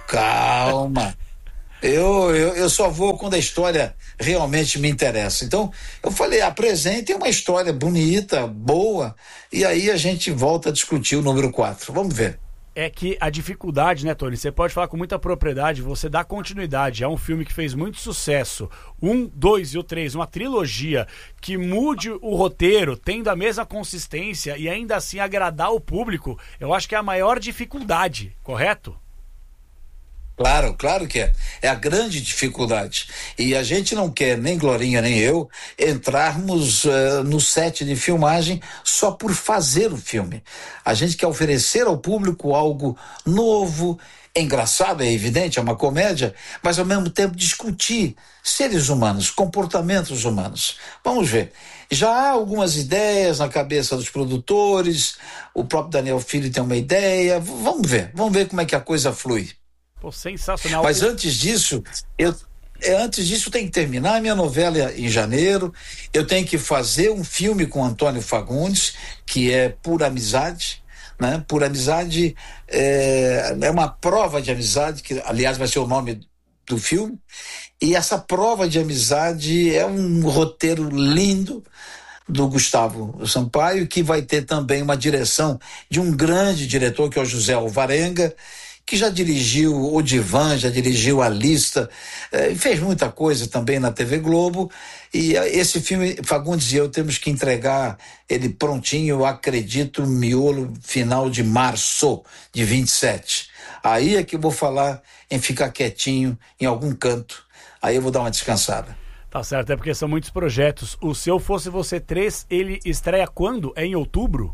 calma. Eu, eu, eu só vou quando a história realmente me interessa. Então, eu falei, apresentem uma história bonita, boa, e aí a gente volta a discutir o número quatro. Vamos ver. É que a dificuldade, né, Tony? Você pode falar com muita propriedade, você dá continuidade. É um filme que fez muito sucesso. Um, dois e o três, uma trilogia que mude o roteiro, tendo a mesma consistência e ainda assim agradar o público, eu acho que é a maior dificuldade, correto? Claro, claro que é. É a grande dificuldade. E a gente não quer, nem Glorinha nem eu, entrarmos uh, no set de filmagem só por fazer o filme. A gente quer oferecer ao público algo novo, engraçado, é evidente, é uma comédia, mas ao mesmo tempo discutir seres humanos, comportamentos humanos. Vamos ver. Já há algumas ideias na cabeça dos produtores, o próprio Daniel Filho tem uma ideia. Vamos ver, vamos ver como é que a coisa flui. Pô, sensacional. Mas antes disso, eu, antes disso tem que terminar a minha novela em janeiro, eu tenho que fazer um filme com Antônio Fagundes, que é Por Amizade, né? Por Amizade é, é uma prova de amizade, que aliás vai ser o nome do filme, e essa prova de amizade é um roteiro lindo do Gustavo Sampaio, que vai ter também uma direção de um grande diretor, que é o José Alvarenga, que já dirigiu O Divã, já dirigiu A Lista, eh, fez muita coisa também na T V Globo, e esse filme, Fagundes e eu temos que entregar ele prontinho, eu acredito, miolo final de março de vinte e sete. Aí é que eu vou falar em ficar quietinho em algum canto, aí eu vou dar uma descansada. Tá certo, é porque são muitos projetos. O Se Eu Fosse Você três, ele estreia quando? É em outubro?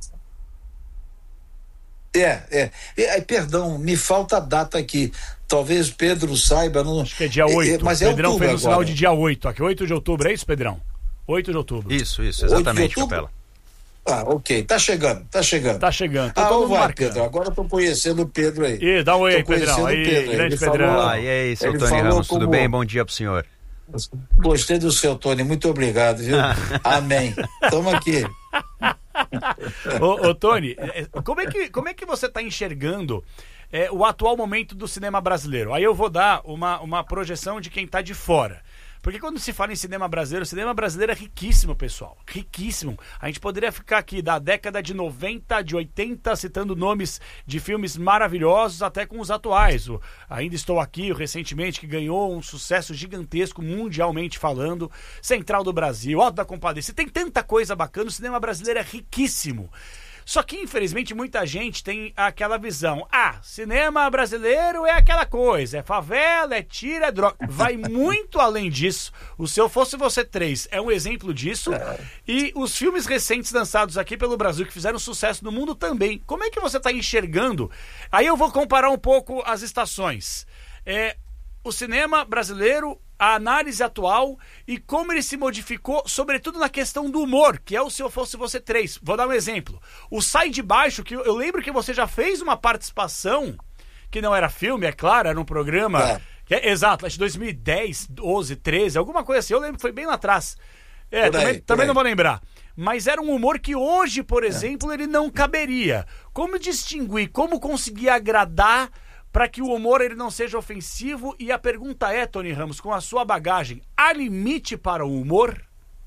É, é, é, perdão, me falta a data aqui. Talvez o Pedro saiba. Não... Acho que é dia oito. É, mas é Pedrão outubro fez o sinal agora. de dia oito aqui. oito de outubro, é isso, Pedrão? oito de outubro. Isso, isso, exatamente, Capela. Ah, ok. Tá chegando, tá chegando. Tá chegando. Tá ah, todo vai, marcando. Pedro. Agora eu tô conhecendo o Pedro aí. E dá um oi, tô Pedrão. Aí, Pedro, grande ele Pedrão. falou, Ah, e aí, seu ele Tony falou Ramos, como... tudo bem? Bom dia pro senhor. Gostei do seu, Tony. Muito obrigado, viu? Amém. Toma aqui. ô, ô, Tony, como é que, como é que você está enxergando é, o atual momento do cinema brasileiro? Aí eu vou dar uma, uma projeção de quem está de fora. Porque quando se fala em cinema brasileiro, o cinema brasileiro é riquíssimo, pessoal. Riquíssimo. A gente poderia ficar aqui da década de noventa, de oitenta, citando nomes de filmes maravilhosos, até com os atuais. O Ainda Estou Aqui, recentemente, que ganhou um sucesso gigantesco, mundialmente falando. Central do Brasil, Auto da Compadecida. Tem tanta coisa bacana, o cinema brasileiro é riquíssimo. Só que, infelizmente, muita gente tem aquela visão. Ah, cinema brasileiro é aquela coisa. É favela, é tiro, é droga. Vai muito além disso. O Se Eu Fosse Você três é um exemplo disso. É. E os filmes recentes lançados aqui pelo Brasil, que fizeram sucesso no mundo também. Como é que você está enxergando? Aí eu vou comparar um pouco as estações. É, o cinema brasileiro, a análise atual e como ele se modificou, sobretudo na questão do humor, que é o Se Eu Fosse Você três. Vou dar um exemplo. O Sai de Baixo, que eu, eu lembro que você já fez uma participação, que não era filme, é claro, era um programa... É. Que é, exato, acho que dois mil e dez, doze, treze, alguma coisa assim. Eu lembro que foi bem lá atrás. É, também, aí, também não vou lembrar. Mas era um humor que hoje, por exemplo, é. ele não caberia. Como distinguir, como conseguir agradar para que o humor ele não seja ofensivo? E a pergunta é, Tony Ramos, com a sua bagagem, há limite para o humor?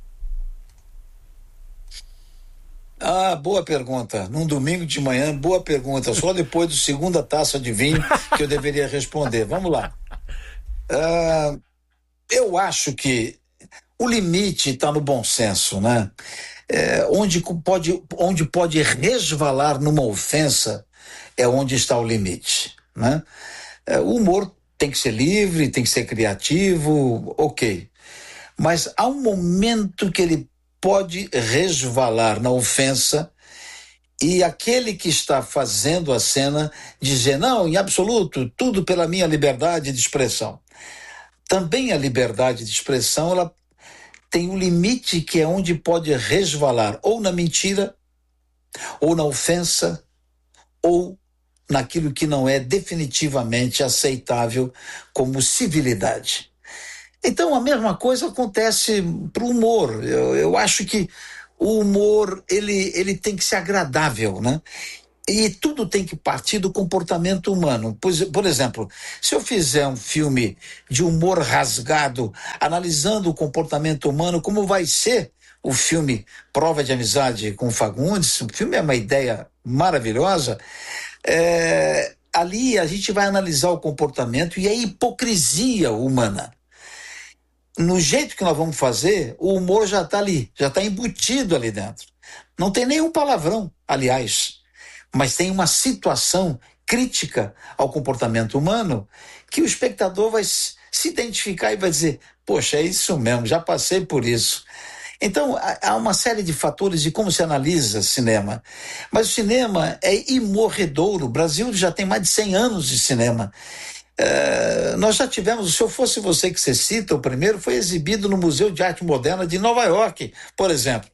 Ah, boa pergunta. Num domingo de manhã, boa pergunta. Só depois do segunda taça de vinho que eu deveria responder. Vamos lá. Ah, eu acho que o limite está no bom senso, né? É, onde, pode, onde pode resvalar numa ofensa é onde está o limite. Né? O humor tem que ser livre, tem que ser criativo, ok. Mas há um momento que ele pode resvalar na ofensa e aquele que está fazendo a cena dizer, não, em absoluto, tudo pela minha liberdade de expressão. Também a liberdade de expressão, ela tem um limite que é onde pode resvalar ou na mentira, ou na ofensa, ou naquilo que não é definitivamente aceitável como civilidade. Então a mesma coisa acontece para o humor. Eu, eu acho que o humor ele, ele tem que ser agradável, né? E tudo tem que partir do comportamento humano. Pois, por exemplo, se eu fizer um filme de humor rasgado, analisando o comportamento humano, como vai ser o filme Prova de Amizade com o Fagundes, o filme é uma ideia maravilhosa, é, ali a gente vai analisar o comportamento e a hipocrisia humana. No jeito que nós vamos fazer, o humor já está ali, já está embutido ali dentro. Não tem nenhum palavrão, aliás, mas tem uma situação crítica ao comportamento humano que o espectador vai se identificar e vai dizer, poxa, é isso mesmo, já passei por isso. Então, há uma série de fatores de como se analisa cinema. Mas o cinema é imorredouro. O Brasil já tem mais de cem anos de cinema. Uh, nós já tivemos, Se Eu Fosse Você, que você cita, o primeiro foi exibido no Museu de Arte Moderna de Nova York, por exemplo.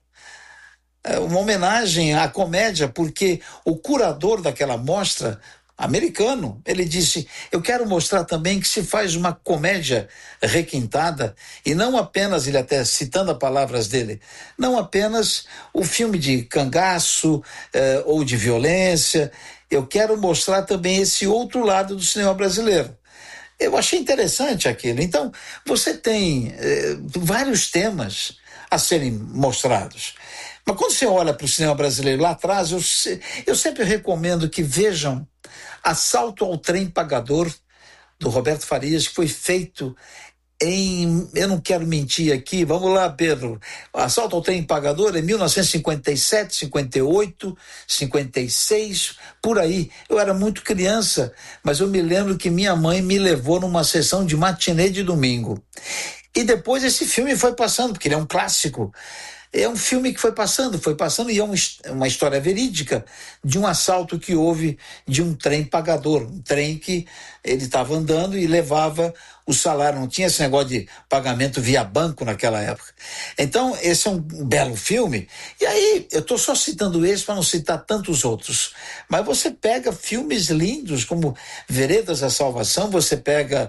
Uma homenagem à comédia, porque o curador daquela mostra, americano, ele disse, eu quero mostrar também que se faz uma comédia requintada, e não apenas, ele até citando as palavras dele, não apenas o filme de cangaço eh, ou de violência, eu quero mostrar também esse outro lado do cinema brasileiro. Eu achei interessante aquilo. Então, você tem eh, vários temas a serem mostrados. Mas quando você olha para o cinema brasileiro lá atrás, eu, eu sempre recomendo que vejam Assalto ao Trem Pagador, do Roberto Farias, que foi feito em... Eu não quero mentir aqui, vamos lá, Pedro. Assalto ao Trem Pagador em mil novecentos e cinquenta e sete, cinquenta e oito, cinquenta e seis, por aí. Eu era muito criança, mas eu me lembro que minha mãe me levou numa sessão de matinê de domingo. E depois esse filme foi passando, porque ele é um clássico. É um filme que foi passando, foi passando, e é um, uma história verídica de um assalto que houve de um trem pagador, um trem que ele estava andando e levava o salário, não tinha esse negócio de pagamento via banco naquela época. Então, esse é um belo filme, e aí eu estou só citando esse para não citar tantos outros, mas você pega filmes lindos como Veredas da Salvação, você pega,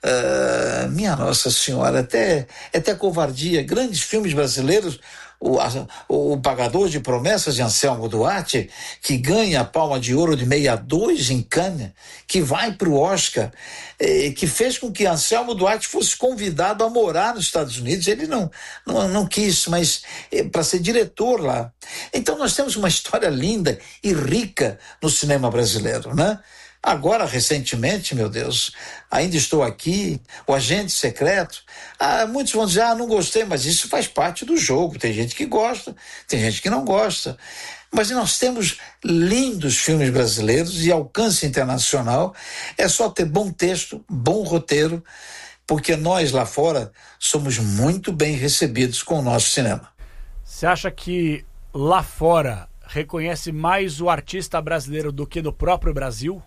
uh, minha Nossa Senhora, até, até Covardia, grandes filmes brasileiros, O, a, o Pagador de Promessas de Anselmo Duarte, que ganha a Palma de Ouro de sessenta e dois em Cannes, que vai para o Oscar, eh, que fez com que Anselmo Duarte fosse convidado a morar nos Estados Unidos. Ele não, não, não quis, mas eh, para ser diretor lá. Então nós temos uma história linda e rica no cinema brasileiro, né? Agora, recentemente, meu Deus, Ainda Estou Aqui, O Agente Secreto. Ah, muitos vão dizer, ah, não gostei, mas isso faz parte do jogo. Tem gente que gosta, tem gente que não gosta. Mas nós temos lindos filmes brasileiros de alcance internacional. É só ter bom texto, bom roteiro, porque nós lá fora somos muito bem recebidos com o nosso cinema. Você acha que lá fora reconhece mais o artista brasileiro do que no próprio Brasil?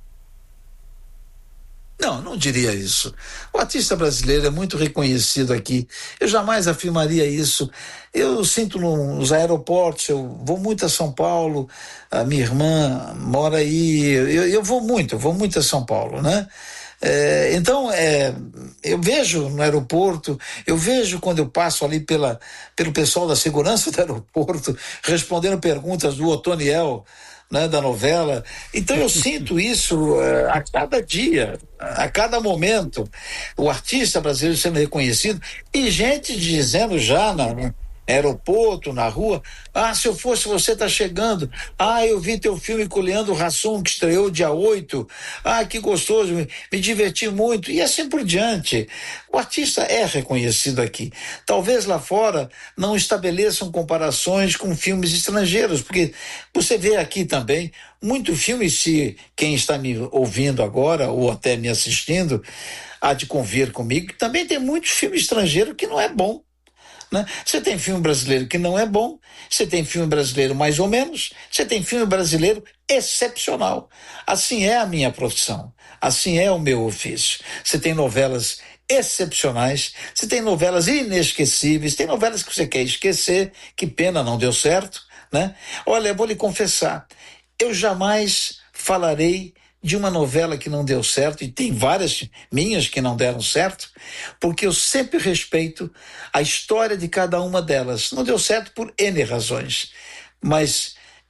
Não, não diria isso. O artista brasileiro é muito reconhecido aqui. Eu jamais afirmaria isso. Eu sinto nos aeroportos, eu vou muito a São Paulo, a minha irmã mora aí, eu, eu vou muito, eu vou muito a São Paulo, né? É, então, é, eu vejo no aeroporto, eu vejo quando eu passo ali pela, pelo pessoal da segurança do aeroporto, respondendo perguntas do Otoniel, né, da novela. Então eu sinto isso uh, a cada dia, a cada momento, o artista brasileiro sendo reconhecido e gente dizendo já na, no aeroporto, na rua, ah, se eu fosse você, tá chegando, ah, eu vi teu filme com o Leandro Hassum que estreou dia oito, ah, que gostoso, me, me diverti muito, e assim por diante. O artista é reconhecido aqui. Talvez lá fora não estabeleçam comparações com filmes estrangeiros, porque você vê aqui também muito filme, se quem está me ouvindo agora ou até me assistindo há de convir comigo, que também tem muito filme estrangeiro que não é bom, né? Você tem filme brasileiro que não é bom, você tem filme brasileiro mais ou menos, você tem filme brasileiro excepcional. Assim é a minha profissão, assim é o meu ofício. Você tem novelas excepcionais, você tem novelas inesquecíveis, tem novelas que você quer esquecer, que pena, não deu certo, né? Olha, eu vou lhe confessar, eu jamais falarei de uma novela que não deu certo, e tem várias minhas que não deram certo, porque eu sempre respeito a história de cada uma delas. Não deu certo por N razões, mas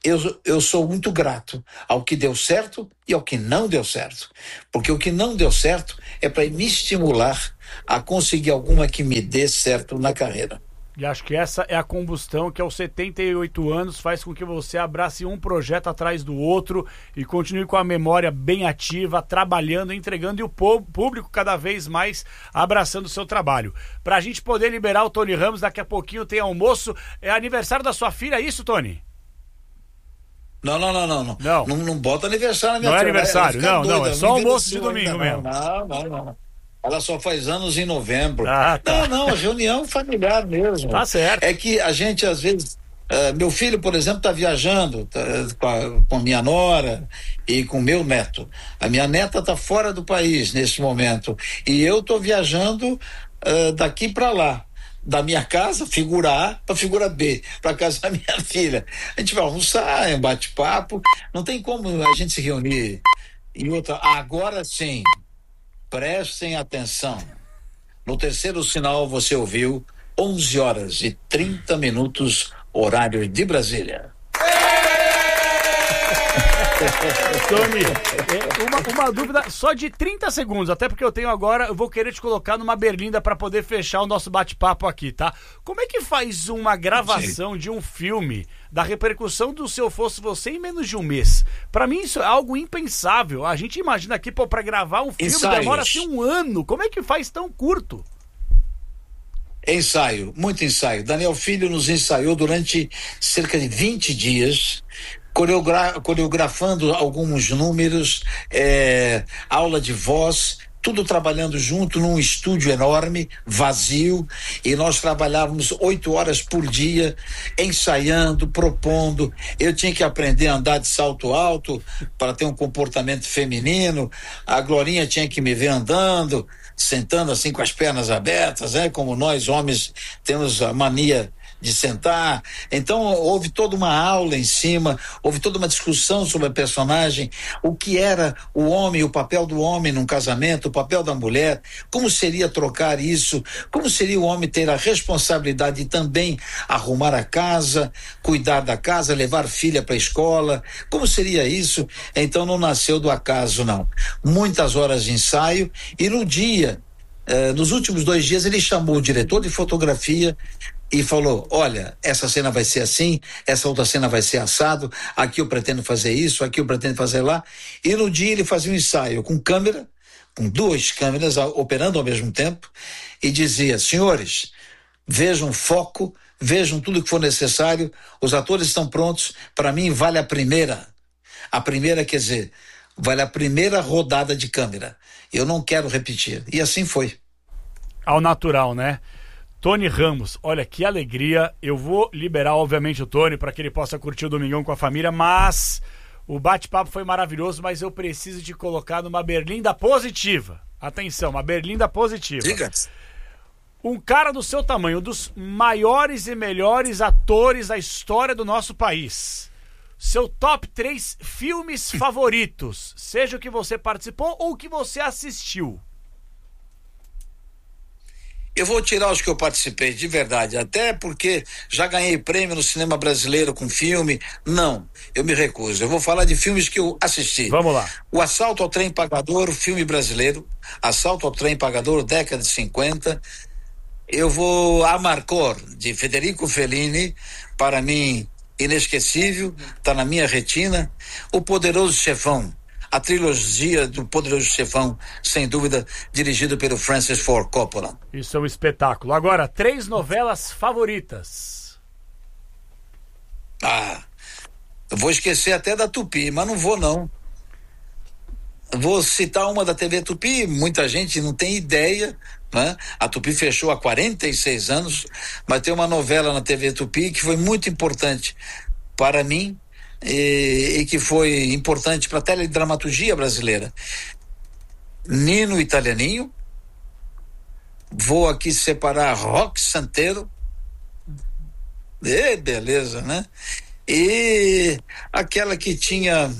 eu, eu sou muito grato ao que deu certo e ao que não deu certo. Porque o que não deu certo é para me estimular a conseguir alguma que me dê certo na carreira. E acho que essa é a combustão que aos setenta e oito anos faz com que você abrace um projeto atrás do outro e continue com a memória bem ativa, trabalhando, entregando e o público cada vez mais abraçando o seu trabalho. Pra gente poder liberar o Tony Ramos, daqui a pouquinho tem almoço. É aniversário da sua filha, é isso, Tony? Não, não, não, não. Não, não. não, não bota aniversário na minha Não é filha, aniversário, não, doida, não. É só almoço de ainda, domingo não, mesmo. Não, não, não. Ela só faz anos em novembro. Ah, tá. Não, não, reunião familiar mesmo. Tá certo. É que a gente, às vezes, uh, meu filho, por exemplo, está viajando tá, com, a, com a minha nora e com o meu neto. A minha neta está fora do país nesse momento. E eu estou viajando uh, daqui para lá. Da minha casa, figura A, para figura B, para casa da minha filha. A gente vai almoçar, é um bate-papo. Não tem como a gente se reunir. E outra, agora sim. Prestem atenção. No terceiro sinal você ouviu onze horas e trinta minutos, horário de Brasília. Tony, uma, uma dúvida só de trinta segundos, até porque eu tenho agora, eu vou querer te colocar numa berlinda para poder fechar o nosso bate-papo aqui, tá? Como é que faz uma gravação de um filme da repercussão do Se Eu Fosse Você em menos de um mês? Pra mim isso é algo impensável. A gente imagina aqui, pô, pra gravar um filme Ensaios. Demora assim um ano. Como é que faz tão curto? Ensaio, muito ensaio. Daniel Filho nos ensaiou durante cerca de vinte dias, coreogra- coreografando alguns números, é, aula de voz, tudo trabalhando junto num estúdio enorme, vazio, e nós trabalhávamos oito horas por dia, ensaiando, propondo. Eu tinha que aprender a andar de salto alto para ter um comportamento feminino, a Glorinha tinha que me ver andando, sentando assim com as pernas abertas, né? Como nós homens temos a mania de sentar. Então houve toda uma aula em cima, houve toda uma discussão sobre a personagem, o que era o homem, o papel do homem num casamento, o papel da mulher, como seria trocar isso, como seria o homem ter a responsabilidade de também arrumar a casa, cuidar da casa, levar filha para a escola, como seria isso? Então não nasceu do acaso, não. Muitas horas de ensaio, e no dia, eh, nos últimos dois dias, ele chamou o diretor de fotografia e falou, olha, essa cena vai ser assim, essa outra cena vai ser assado, aqui eu pretendo fazer isso, aqui eu pretendo fazer lá. E no dia ele fazia um ensaio com câmera, com duas câmeras operando ao mesmo tempo, e dizia, senhores, vejam foco, vejam tudo que for necessário, os atores estão prontos, para mim vale a primeira. A primeira quer dizer, vale a primeira rodada de câmera. Eu não quero repetir. E assim foi. Ao natural, né? Tony Ramos, olha que alegria. Eu vou liberar, obviamente, o Tony para que ele possa curtir o domingão com a família, mas o bate-papo foi maravilhoso, mas eu preciso te colocar numa berlinda positiva. Atenção, uma berlinda positiva. Diga. Um cara do seu tamanho, um dos maiores e melhores atores da história do nosso país. Seu top três filmes favoritos, seja o que você participou ou o que você assistiu. Eu vou tirar os que eu participei, de verdade, até porque já ganhei prêmio no cinema brasileiro com filme. Não, eu me recuso. Eu vou falar de filmes que eu assisti. Vamos lá. O Assalto ao Trem Pagador, filme brasileiro. Assalto ao Trem Pagador, década de cinquenta. Eu vou Amarcord, de Federico Fellini, para mim inesquecível, está na minha retina. O Poderoso Chefão, a trilogia do Poderoso Chefão, sem dúvida, dirigido pelo Francis Ford Coppola. Isso é um espetáculo. Agora, três novelas favoritas. Ah, eu vou esquecer até da Tupi, mas não vou não. Vou citar uma da T V Tupi, muita gente não tem ideia, né? A Tupi fechou há quarenta e seis anos, mas tem uma novela na T V Tupi que foi muito importante para mim, E, e que foi importante para a teledramaturgia brasileira. Nino Italianinho. Vou aqui separar Roque Santeiro. E beleza, né? E aquela que tinha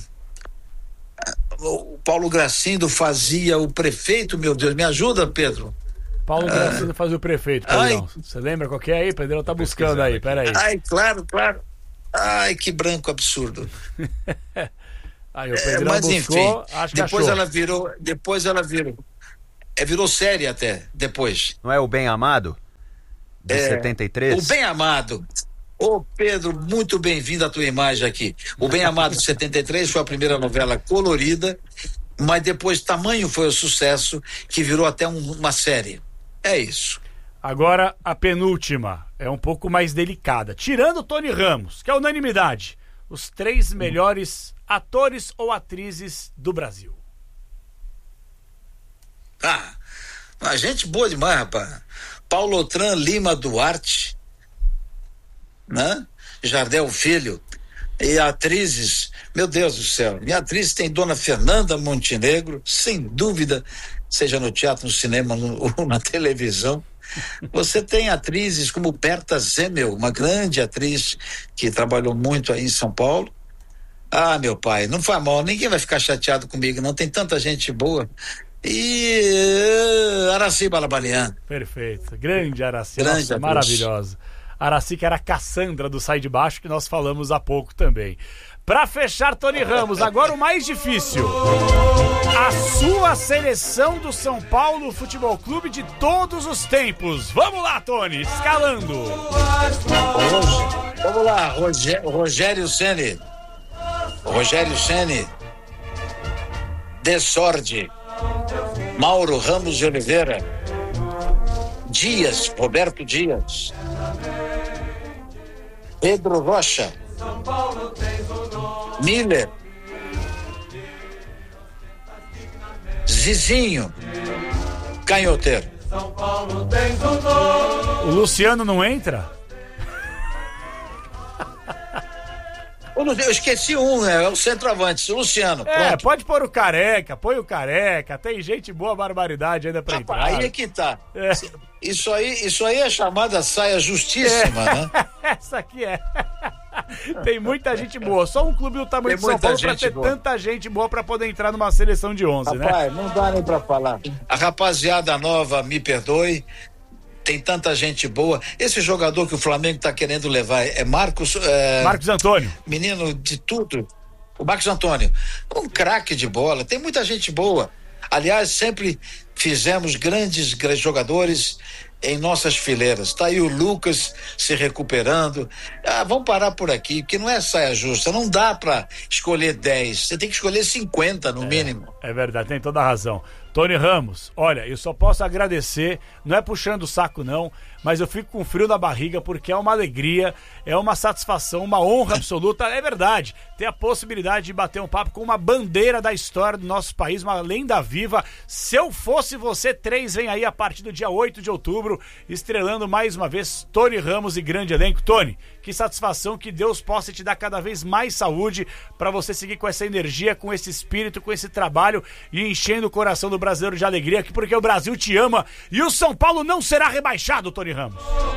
o Paulo Gracindo fazia o prefeito, meu Deus, me ajuda, Pedro. Paulo ah. Gracindo fazia o prefeito, Pedrão. Você lembra qual que é aí? Pedrão tá buscando aí, peraí. Ai, claro, claro. Ai, que branco absurdo. Aí o Pedrão é, mas buscou, enfim, acho que depois achou. ela virou, depois ela virou, é, virou série até, depois. Não é o Bem Amado? De É, setenta e três? O Bem Amado. Ô Pedro, muito bem-vindo à tua imagem aqui. O Bem Amado de setenta e três foi a primeira novela colorida, mas depois tamanho foi o sucesso que virou até um, uma série. É isso. Agora a penúltima é um pouco mais delicada. Tirando o Tony Ramos, que é unanimidade, os três melhores atores ou atrizes do Brasil. Ah, a gente boa demais, rapaz. Paulo Otran Lima Duarte, né? Jardel Filho. E atrizes, meu Deus do céu, minha atriz tem Dona Fernanda Montenegro, sem dúvida, seja no teatro, no cinema no, ou na televisão. Você tem atrizes como Berta Zemel, uma grande atriz que trabalhou muito aí em São Paulo. Ah, meu pai, não faz mal, ninguém vai ficar chateado comigo, não, tem tanta gente boa. E uh, Araci Balabanian. Perfeito, grande Araci, grande nossa, maravilhosa. Araci, que era a Cassandra do Sai de Baixo, que nós falamos há pouco também. Pra fechar, Tony Ramos, agora o mais difícil. A sua seleção do São Paulo Futebol Clube de todos os tempos. Vamos lá, Tony, escalando. Vamos lá, Rogério, Rogério Ceni. Rogério Ceni. Desorde. Mauro Ramos de Oliveira. Dias, Roberto Dias. Pedro Rocha. Miller. Zizinho. Canhoteiro. O Luciano não entra? Eu esqueci um, né? É o centroavante, o Luciano. É, pronto. pode pôr o Careca, põe o Careca, tem gente boa, barbaridade ainda pra Rapaz, entrar. aí é que tá. É. Isso aí, isso aí é chamada saia justíssima, é. né? Essa aqui é. Tem muita gente boa. Só um clube do tamanho Tem de São Paulo pra ter boa. tanta gente boa pra poder entrar numa seleção de onze, né? Rapaz, não dá nem pra falar. A rapaziada nova, me perdoe, tem tanta gente boa. Esse jogador que o Flamengo tá querendo levar é Marcos... É... Marcos Antônio. Menino de tudo. O Marcos Antônio. Um craque de bola. Tem muita gente boa. Aliás, sempre fizemos grandes, grandes jogadores em nossas fileiras. Tá aí o Lucas se recuperando. Ah, vamos parar por aqui, porque não é saia justa. Não dá pra escolher dez. Você tem que escolher cinquenta no é, mínimo. É verdade, tem toda a razão. Tony Ramos, olha, eu só posso agradecer, não é puxando o saco não, mas eu fico com frio na barriga porque é uma alegria, é uma satisfação, uma honra absoluta, é verdade, ter a possibilidade de bater um papo com uma bandeira da história do nosso país, uma lenda viva. Se eu fosse você, três vem aí a partir do dia oito de outubro, estrelando mais uma vez Tony Ramos e grande elenco. Tony, que satisfação, que Deus possa te dar cada vez mais saúde para você seguir com essa energia, com esse espírito, com esse trabalho e enchendo o coração do brasileiro de alegria, porque o Brasil te ama e o São Paulo não será rebaixado, Tony Ramos.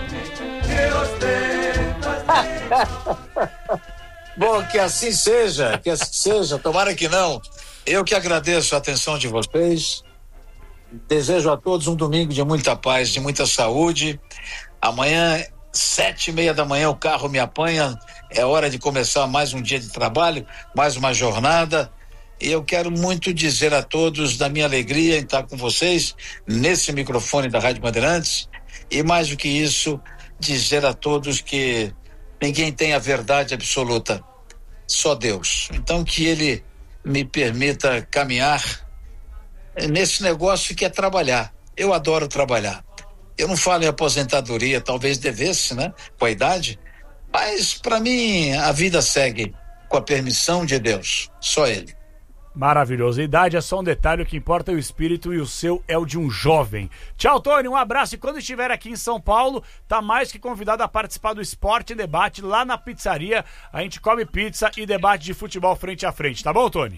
Bom, que assim seja, que assim seja, tomara que não. Eu que agradeço a atenção de vocês, desejo a todos um domingo de muita paz, de muita saúde. Amanhã, sete e meia da manhã, o carro me apanha, é hora de começar mais um dia de trabalho, mais uma jornada. E eu quero muito dizer a todos da minha alegria em estar com vocês nesse microfone da Rádio Bandeirantes, e mais do que isso, dizer a todos que ninguém tem a verdade absoluta, só Deus. Então que Ele me permita caminhar nesse negócio que é trabalhar. Eu adoro trabalhar. Eu não falo em aposentadoria, talvez devesse, né, com a idade, mas para mim a vida segue com a permissão de Deus, só Ele. Maravilhoso. A idade é só um detalhe, o que importa é o espírito e o seu é o de um jovem. Tchau, Tony, um abraço e quando estiver aqui em São Paulo, tá mais que convidado a participar do Esporte em Debate lá na pizzaria. A gente come pizza e debate de futebol frente a frente, tá bom, Tony?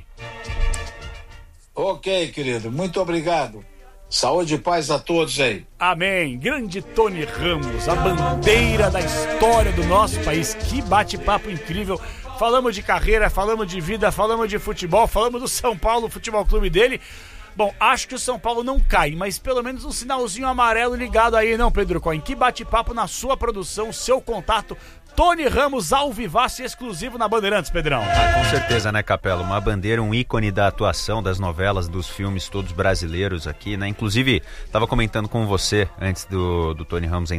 Ok, querido, muito obrigado. Saúde e paz a todos aí. Amém. Grande Tony Ramos, a bandeira da história do nosso país. Que bate-papo incrível. Falamos de carreira, falamos de vida, falamos de futebol, falamos do São Paulo Futebol Clube dele. Bom, acho que o São Paulo não cai, mas pelo menos um sinalzinho amarelo ligado aí, não, Pedro Cohen? Que bate-papo na sua produção, seu contato, Tony Ramos ao vivaço exclusivo na Bandeirantes, Pedrão. Ah, com certeza, né, Capela? Uma bandeira, um ícone da atuação, das novelas, dos filmes todos brasileiros aqui, né? Inclusive, tava comentando com você antes do, do Tony Ramos